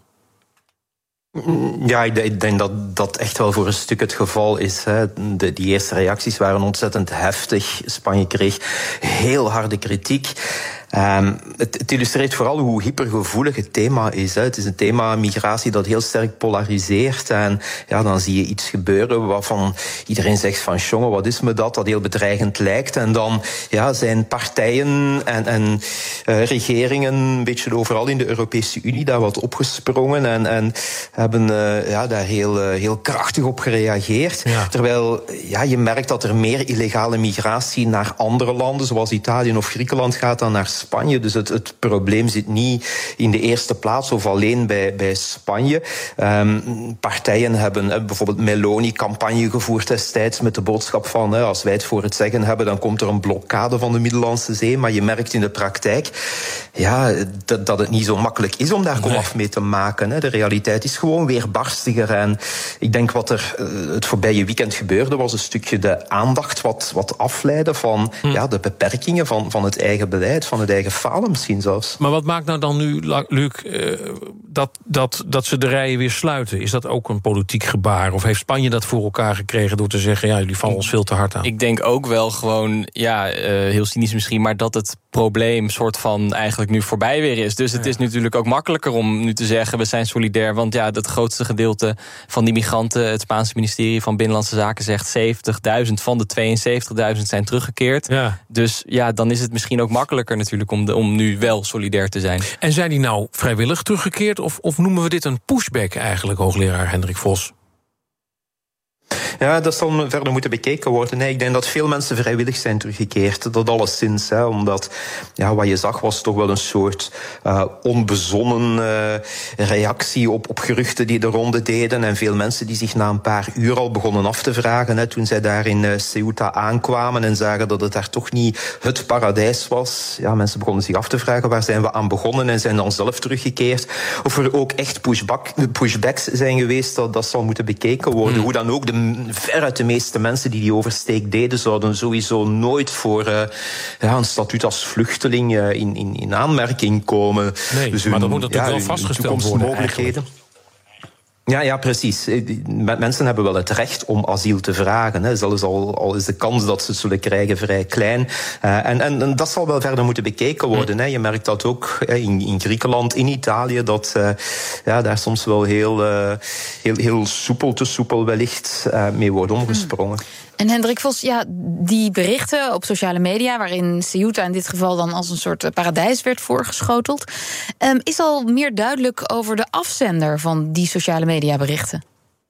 Ja, ik denk dat dat echt wel voor een stuk het geval is. Hè. De, die eerste reacties waren ontzettend heftig. Spanje kreeg heel harde kritiek. Um, het, het illustreert vooral hoe hypergevoelig het thema is. Hè. Het is een thema migratie dat heel sterk polariseert. En ja, dan zie je iets gebeuren waarvan iedereen zegt van jongen, wat is me dat? Dat heel bedreigend lijkt. En dan ja, zijn partijen en, en uh, regeringen een beetje overal in de Europese Unie daar wat opgesprongen en, en hebben uh, ja, daar heel, uh, heel krachtig op gereageerd. Ja. Terwijl ja, je merkt dat er meer illegale migratie naar andere landen, zoals Italië of Griekenland, gaat dan naar Spanje. Dus het, het probleem zit niet in de eerste plaats of alleen bij, bij Spanje. Um, partijen hebben uh, bijvoorbeeld Meloni campagne gevoerd destijds met de boodschap van uh, als wij het voor het zeggen hebben, dan komt er een blokkade van de Middellandse Zee. Maar je merkt in de praktijk ja, dat, dat het niet zo makkelijk is om daar komaf mee te maken. Hè. De realiteit is gewoon weer barstiger. En ik denk wat er uh, het voorbije weekend gebeurde, was een stukje de aandacht wat, wat afleiden van hm. ja, de beperkingen van, van het eigen beleid, van het eigen falen misschien zelfs. Maar wat maakt nou dan nu, Luc, uh, dat, dat, dat ze de rijen weer sluiten? Is dat ook een politiek gebaar? Of heeft Spanje dat voor elkaar gekregen door te zeggen, ja, jullie vallen ons veel te hard aan? Ik denk ook wel gewoon, ja, uh, heel cynisch misschien, maar dat het probleem soort van eigenlijk nu voorbij weer is. Dus het ja. is natuurlijk ook makkelijker om nu te zeggen, we zijn solidair, want ja, het grootste gedeelte van die migranten, het Spaanse ministerie van Binnenlandse Zaken zegt zeventigduizend van de tweeënzeventigduizend zijn teruggekeerd. Ja. Dus ja, dan is het misschien ook makkelijker natuurlijk om, de, om nu wel solidair te zijn. En zijn die nou vrijwillig teruggekeerd? Of, of noemen we dit een pushback eigenlijk, hoogleraar Hendrik Vos? Ja, dat zal verder moeten bekeken worden. Nee, ik denk dat veel mensen vrijwillig zijn teruggekeerd. Dat alleszins, hè, omdat ja, wat je zag was toch wel een soort uh, onbezonnen uh, reactie op, op geruchten die de ronde deden. En veel mensen die zich na een paar uur al begonnen af te vragen, hè, toen zij daar in uh, Ceuta aankwamen en zagen dat het daar toch niet het paradijs was. Ja, mensen begonnen zich af te vragen, waar zijn we aan begonnen, en zijn dan zelf teruggekeerd. Of er ook echt pushback, pushbacks zijn geweest, dat, dat zal moeten bekeken worden. Hmm. Hoe dan ook, de veruit de meeste mensen die die oversteek deden, zouden sowieso nooit voor uh, ja, een statuut als vluchteling uh, in, in, in aanmerking komen. Nee, dus hun, maar dan moet dat ja, wel vastgesteld worden mogelijkheden. Ja, ja, precies. Mensen hebben wel het recht om asiel te vragen. Hè. Zelfs al, al is de kans dat ze het zullen krijgen vrij klein. Uh, en, en, en dat zal wel verder moeten bekeken worden. Hè. Je merkt dat ook in, in Griekenland, in Italië, dat uh, ja, daar soms wel heel, uh, heel, heel soepel te soepel wellicht uh, mee wordt omgesprongen. En Hendrik Vos, ja, die berichten op sociale media, waarin Ceuta in dit geval dan als een soort paradijs werd voorgeschoteld, um, is al meer duidelijk over de afzender van die sociale mediaberichten?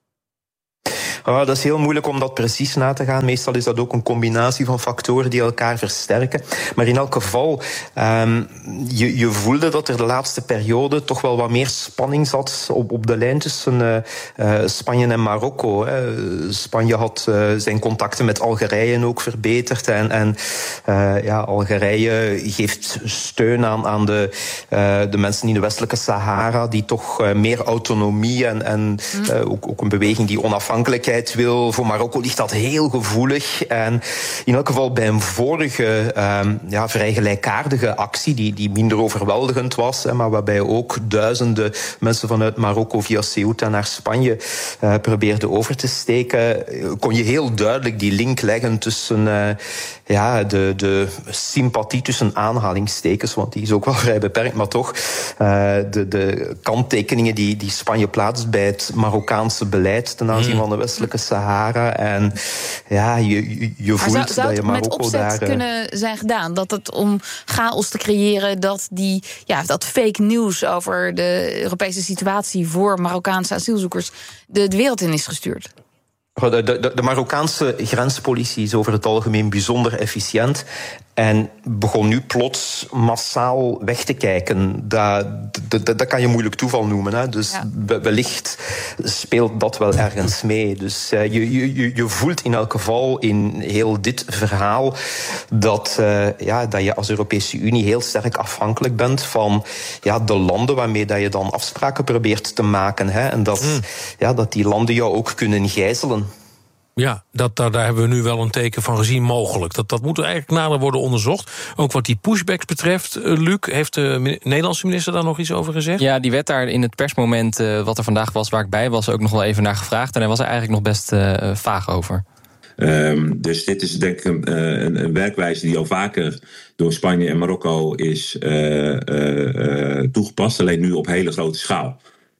Oh, dat is heel moeilijk om dat precies na te gaan. Meestal is dat ook een combinatie van factoren die elkaar versterken. Maar in elk geval, um, je, je voelde dat er de laatste periode toch wel wat meer spanning zat op, op de lijn tussen uh, uh, Spanje en Marokko. Hè. Spanje had uh, zijn contacten met Algerije ook verbeterd. En, en uh, ja, Algerije geeft steun aan, aan de, uh, de mensen in de westelijke Sahara, die toch uh, meer autonomie en, en uh, ook, ook een beweging die onafhankelijkheid wil. Voor Marokko ligt dat heel gevoelig. En in elk geval bij een vorige um, ja, vrij gelijkaardige actie, die, die minder overweldigend was, hè, maar waarbij ook duizenden mensen vanuit Marokko via Ceuta naar Spanje uh, probeerden over te steken, kon je heel duidelijk die link leggen tussen uh, ja, de, de sympathie tussen aanhalingstekens, want die is ook wel vrij beperkt, maar toch uh, de, de kanttekeningen die, die Spanje plaatst bij het Marokkaanse beleid ten aanzien van de westelijke Sahara. En ja, je, je, je voelt zou, zou dat je Marokko met opzet daar kunnen zijn gedaan? Dat het om chaos te creëren, dat die ja, dat fake news over de Europese situatie voor Marokkaanse asielzoekers de, de wereld in is gestuurd? De, de, de Marokkaanse grenspolitie is over het algemeen bijzonder efficiënt en begon nu plots massaal weg te kijken. Dat, dat, dat kan je moeilijk toeval noemen. Hè. Dus ja. wellicht speelt dat wel ergens mee. Dus uh, je, je, je voelt in elk geval in heel dit verhaal dat, uh, ja, dat je als Europese Unie heel sterk afhankelijk bent van ja, de landen waarmee dat je dan afspraken probeert te maken. Hè. En dat, mm. ja, dat die landen jou ook kunnen gijzelen. Ja, dat, daar, daar hebben we nu wel een teken van gezien mogelijk. Dat, dat moet eigenlijk nader worden onderzocht. Ook wat die pushbacks betreft, uh, Luc, heeft de Nederlandse minister daar nog iets over gezegd? Ja, die werd daar in het persmoment uh, wat er vandaag was, waar ik bij was, ook nog wel even naar gevraagd. En hij was er eigenlijk nog best uh, vaag over. Um, dus dit is denk ik een, een, een werkwijze die al vaker door Spanje en Marokko is uh, uh, uh, toegepast. Alleen nu op hele grote schaal.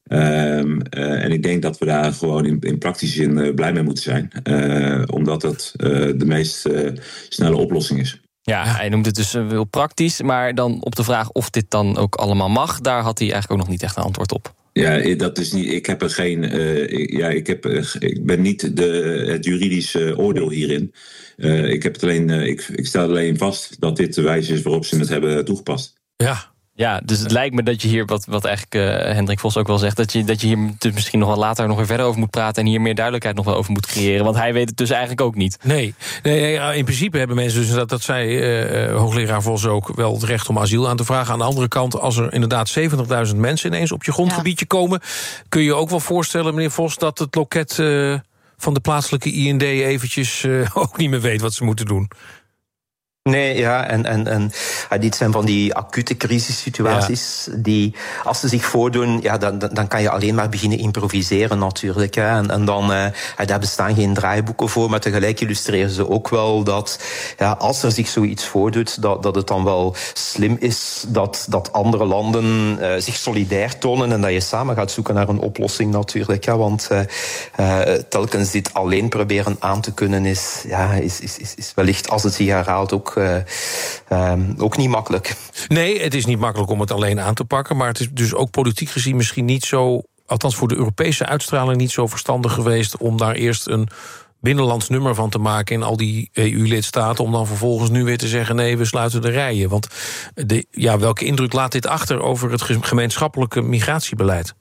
Um, uh, en ik denk dat we daar gewoon in, in praktische zin uh, blij mee moeten zijn. Uh, omdat dat uh, de meest uh, snelle oplossing is. Ja, hij noemt het dus wel praktisch. Maar dan op de vraag of dit dan ook allemaal mag, daar had hij eigenlijk ook nog niet echt een antwoord op. Ja, dat is niet. Ik heb er geen. Uh, ik, ja, ik, heb, uh, ik ben niet de, het juridische oordeel hierin. Uh, ik heb het alleen. Uh, ik, ik stel alleen vast dat dit de wijze is waarop ze het hebben toegepast. Ja. Ja, dus het lijkt me dat je hier, wat, wat eigenlijk uh, Hendrik Vos ook wel zegt, dat je, dat je hier dus misschien nog wel later nog weer verder over moet praten en hier meer duidelijkheid nog wel over moet creëren. Want hij weet het dus eigenlijk ook niet. Nee, nee in principe hebben mensen dus, dat, dat zei uh, hoogleraar Vos ook, wel het recht om asiel aan te vragen. Aan de andere kant, als er inderdaad zeventigduizend mensen ineens op je grondgebiedje ja. komen, kun je ook wel voorstellen, meneer Vos, dat het loket uh, van de plaatselijke I N D eventjes uh, ook niet meer weet wat ze moeten doen. Nee, ja, en, en, en ja, dit zijn van die acute crisissituaties ja. die, als ze zich voordoen, ja, dan, dan kan je alleen maar beginnen improviseren natuurlijk. Hè. En, en dan, uh, ja, daar bestaan geen draaiboeken voor, maar tegelijk illustreren ze ook wel dat, ja, als er zich zoiets voordoet, dat, dat het dan wel slim is dat, dat andere landen uh, zich solidair tonen en dat je samen gaat zoeken naar een oplossing natuurlijk. Hè. Want uh, uh, telkens dit alleen proberen aan te kunnen is, ja, is, is, is, is wellicht, als het zich herhaalt, ook Uh, um, ook niet makkelijk. Nee, het is niet makkelijk om het alleen aan te pakken, maar het is dus ook politiek gezien misschien niet zo althans voor de Europese uitstraling, niet zo verstandig geweest om daar eerst een binnenlands nummer van te maken in al die E U-lidstaten, om dan vervolgens nu weer te zeggen, nee, we sluiten de rijen. Want de, ja, welke indruk laat dit achter over het gemeenschappelijke migratiebeleid?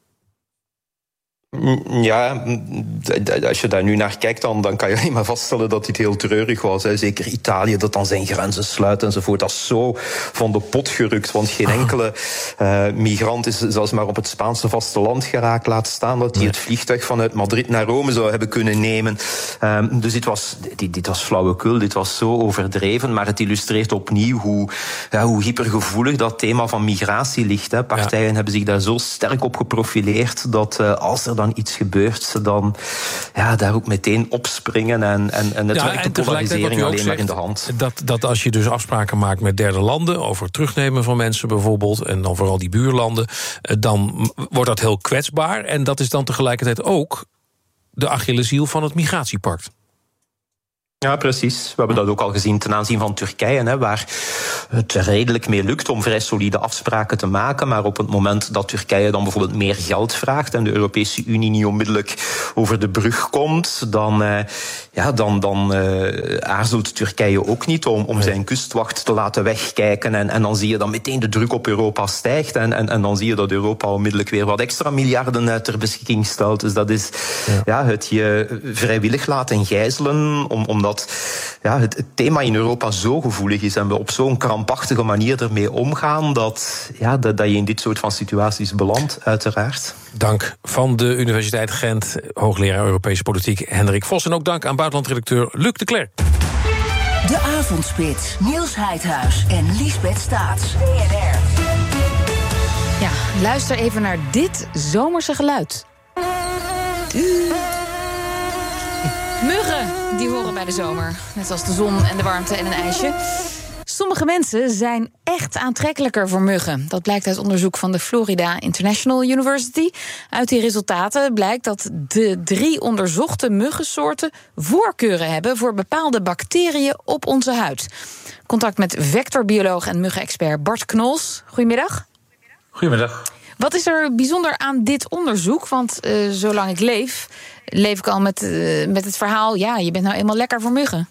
Ja, als je daar nu naar kijkt, dan, dan kan je alleen maar vaststellen dat dit heel treurig was. Hè. Zeker Italië, dat dan zijn grenzen sluit enzovoort. Dat is zo van de pot gerukt. Want geen enkele uh, migrant is zelfs maar op het Spaanse vasteland geraakt. Laat staan dat hij het vliegtuig vanuit Madrid naar Rome zou hebben kunnen nemen. Um, dus dit was, dit, dit was flauwekul, dit was zo overdreven. Maar het illustreert opnieuw hoe, ja, hoe hypergevoelig dat thema van migratie ligt. Hè. Partijen ja. hebben zich daar zo sterk op geprofileerd dat uh, als er dan iets gebeurt, ze dan ja, daar ook meteen opspringen en, en, en het ja, werkt de polarisering alleen zegt, maar in de hand. Dat, dat als je dus afspraken maakt met derde landen over het terugnemen van mensen bijvoorbeeld, en dan vooral die buurlanden, dan wordt dat heel kwetsbaar. En dat is dan tegelijkertijd ook de Achilleshiel van het migratiepact. Ja, precies. We hebben dat ook al gezien ten aanzien van Turkije, hè, waar het redelijk mee lukt om vrij solide afspraken te maken. Maar op het moment dat Turkije dan bijvoorbeeld meer geld vraagt en de Europese Unie niet onmiddellijk over de brug komt, dan, uh, ja, dan, dan uh, aarzelt Turkije ook niet om, om zijn kustwacht te laten wegkijken. En, en dan zie je dat meteen de druk op Europa stijgt. En, en, en dan zie je dat Europa onmiddellijk weer wat extra miljarden ter beschikking stelt. Dus dat is ja. Ja, het je vrijwillig laten gijzelen, om, omdat ja, het, het thema in Europa zo gevoelig is en we op zo'n krampachtige manier ermee omgaan, dat, ja, dat, dat je in dit soort van situaties belandt, uiteraard. Dank van de Universiteit Gent, hoogleraar Europese politiek Hendrik Vos. En ook dank aan buitenlandredacteur Luc de Clercq. De Avondspits, Niels Heidhuis en Liesbeth Staats. B N R. Ja, luister even naar dit zomerse geluid. Muggen, die horen bij de zomer. Net als de zon en de warmte en een ijsje. Sommige mensen zijn echt aantrekkelijker voor muggen. Dat blijkt uit onderzoek van de Florida International University. Uit die resultaten blijkt dat de drie onderzochte muggensoorten voorkeuren hebben voor bepaalde bacteriën op onze huid. Contact met vectorbioloog en muggenexpert Bart Knols. Goedemiddag. Goedemiddag. Wat is er bijzonder aan dit onderzoek? Want uh, zolang ik leef, leef ik al met, uh, met het verhaal, ja, je bent nou eenmaal lekker voor muggen.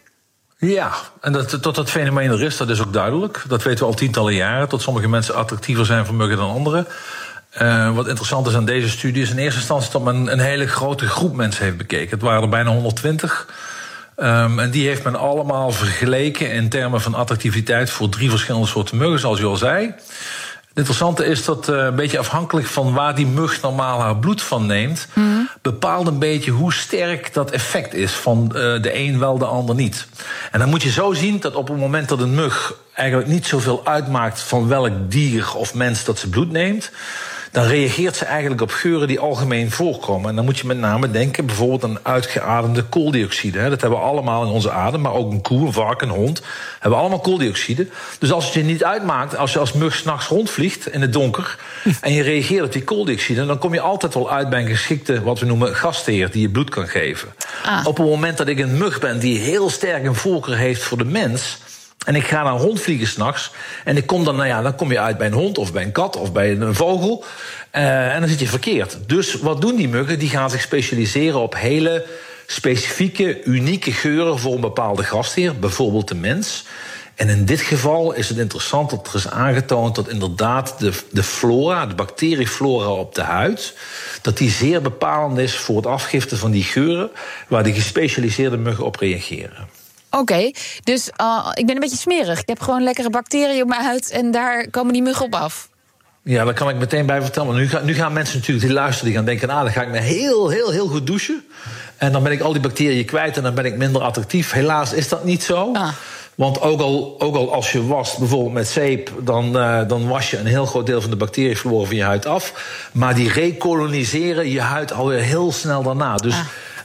Ja, en dat, tot dat fenomeen er is, dat is ook duidelijk. Dat weten we al tientallen jaren, dat sommige mensen attractiever zijn voor muggen dan anderen. Uh, wat interessant is aan deze studie is in eerste instantie dat men een hele grote groep mensen heeft bekeken. Het waren er bijna honderdtwintig. Um, en die heeft men allemaal vergeleken in termen van attractiviteit voor drie verschillende soorten muggen, zoals u al zei. Het interessante is dat uh, een beetje afhankelijk van waar die mug normaal haar bloed van neemt, mm-hmm. bepaalt een beetje hoe sterk dat effect is van uh, de een wel, de ander niet. En dan moet je zo zien dat op het moment dat een mug eigenlijk niet zoveel uitmaakt van welk dier of mens dat ze bloed neemt, dan reageert ze eigenlijk op geuren die algemeen voorkomen. En dan moet je met name denken bijvoorbeeld aan uitgeademde kooldioxide. Dat hebben we allemaal in onze adem, maar ook een koe, een varken, een hond hebben allemaal kooldioxide. Dus als het je niet uitmaakt, als je als mug 's nachts rondvliegt in het donker en je reageert op die kooldioxide, dan kom je altijd wel uit bij een geschikte, wat we noemen, gastheer die je bloed kan geven. Ah. Op het moment dat ik een mug ben die heel sterk een voorkeur heeft voor de mens, en ik ga dan rondvliegen 's nachts, en ik kom dan, nou ja, dan kom je uit bij een hond of bij een kat of bij een vogel. Uh, en dan zit je verkeerd. Dus wat doen die muggen? Die gaan zich specialiseren op hele specifieke, unieke geuren voor een bepaalde gastheer, bijvoorbeeld de mens. En in dit geval is het interessant dat er is aangetoond dat inderdaad de, de flora, de bacterieflora op de huid, dat die zeer bepalend is voor het afgiften van die geuren, waar die gespecialiseerde muggen op reageren. Oké, okay, dus uh, ik ben een beetje smerig. Ik heb gewoon lekkere bacteriën op mijn huid en daar komen die muggen op af. Ja, daar kan ik meteen bij vertellen. Nu gaan, nu gaan mensen natuurlijk die luisteren, die gaan denken, ah, dan ga ik me heel, heel, heel goed douchen. En dan ben ik al die bacteriën kwijt en dan ben ik minder attractief. Helaas is dat niet zo. Ah. Want ook al, ook al als je wast, bijvoorbeeld met zeep, dan, uh, dan was je een heel groot deel van de bacterieflora van je huid af. Maar die rekoloniseren je huid alweer heel snel daarna. Dus ah.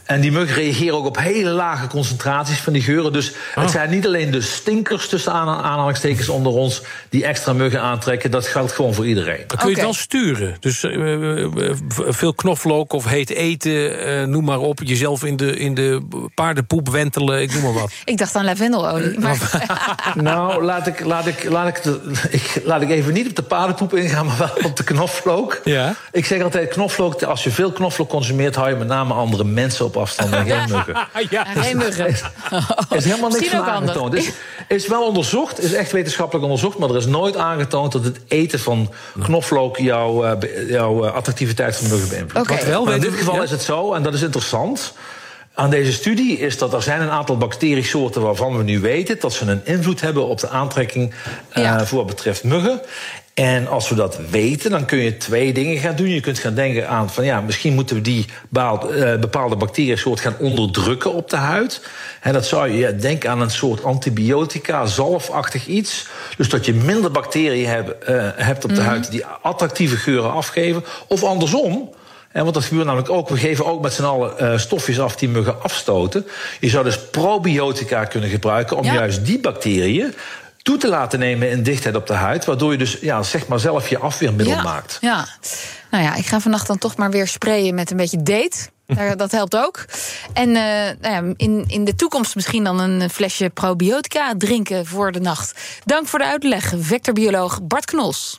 En die muggen reageren ook op hele lage concentraties van die geuren. Dus oh. het zijn niet alleen de stinkers tussen aanhalingstekens onder ons die extra muggen aantrekken. Dat geldt gewoon voor iedereen. Dan kun je okay. het wel sturen. Dus uh, veel knoflook of heet eten, uh, noem maar op. Jezelf in de, in de paardenpoep wentelen, ik noem maar wat. Ik dacht aan lavendelolie. Maar... nou, laat ik, laat, ik, laat, ik de, ik, laat ik even niet op de paardenpoep ingaan, maar wel op de knoflook. Ja? Ik zeg altijd, knoflook, als je veel knoflook consumeert, hou je met name andere mensen op afstand en geen muggen. Ja, geen muggen. Is, is helemaal niks van aangetoond. Is, is wel onderzocht, is echt wetenschappelijk onderzocht, maar er is nooit aangetoond dat het eten van knoflook jouw, jouw attractiviteit van muggen beïnvloedt. Okay. Maar in dit geval ja? is het zo, en dat is interessant. Aan deze studie is dat er zijn een aantal bacteriesoorten waarvan we nu weten dat ze een invloed hebben op de aantrekking ja. uh, voor wat betreft muggen. En als we dat weten, dan kun je twee dingen gaan doen. Je kunt gaan denken aan van ja, misschien moeten we die bepaalde bacteriesoort gaan onderdrukken op de huid. En dat zou je ja, denken aan een soort antibiotica, zalfachtig iets. Dus dat je minder bacteriën heb, uh, hebt op de mm-hmm. huid die attractieve geuren afgeven. Of andersom. En want dat gebeurt namelijk ook. We geven ook met z'n allen uh, stofjes af die muggen afstoten. Je zou dus probiotica kunnen gebruiken om ja. juist die bacteriën toe te laten nemen in dichtheid op de huid. Waardoor je dus ja, zeg maar zelf je afweermiddel ja. maakt. Ja. Nou ja, ik ga vannacht dan toch maar weer sprayen met een beetje date. Dat helpt ook. En uh, nou ja, in, in de toekomst misschien dan een flesje probiotica drinken voor de nacht. Dank voor de uitleg, vectorbioloog Bart Knols.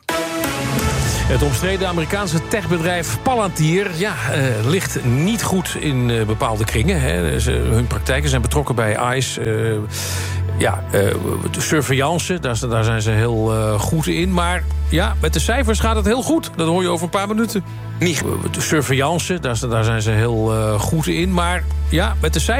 Het omstreden Amerikaanse techbedrijf Palantir ja, uh, ligt niet goed in uh, bepaalde kringen. Hè. Ze, hun praktijken zijn betrokken bij ICE. Uh, ja, uh, de surveillance, daar, daar zijn ze heel uh, goed in. Maar ja, met de cijfers gaat het heel goed. Dat hoor je over een paar minuten. De surveillance, daar, daar zijn ze heel uh, goed in. Maar ja, met de cijfers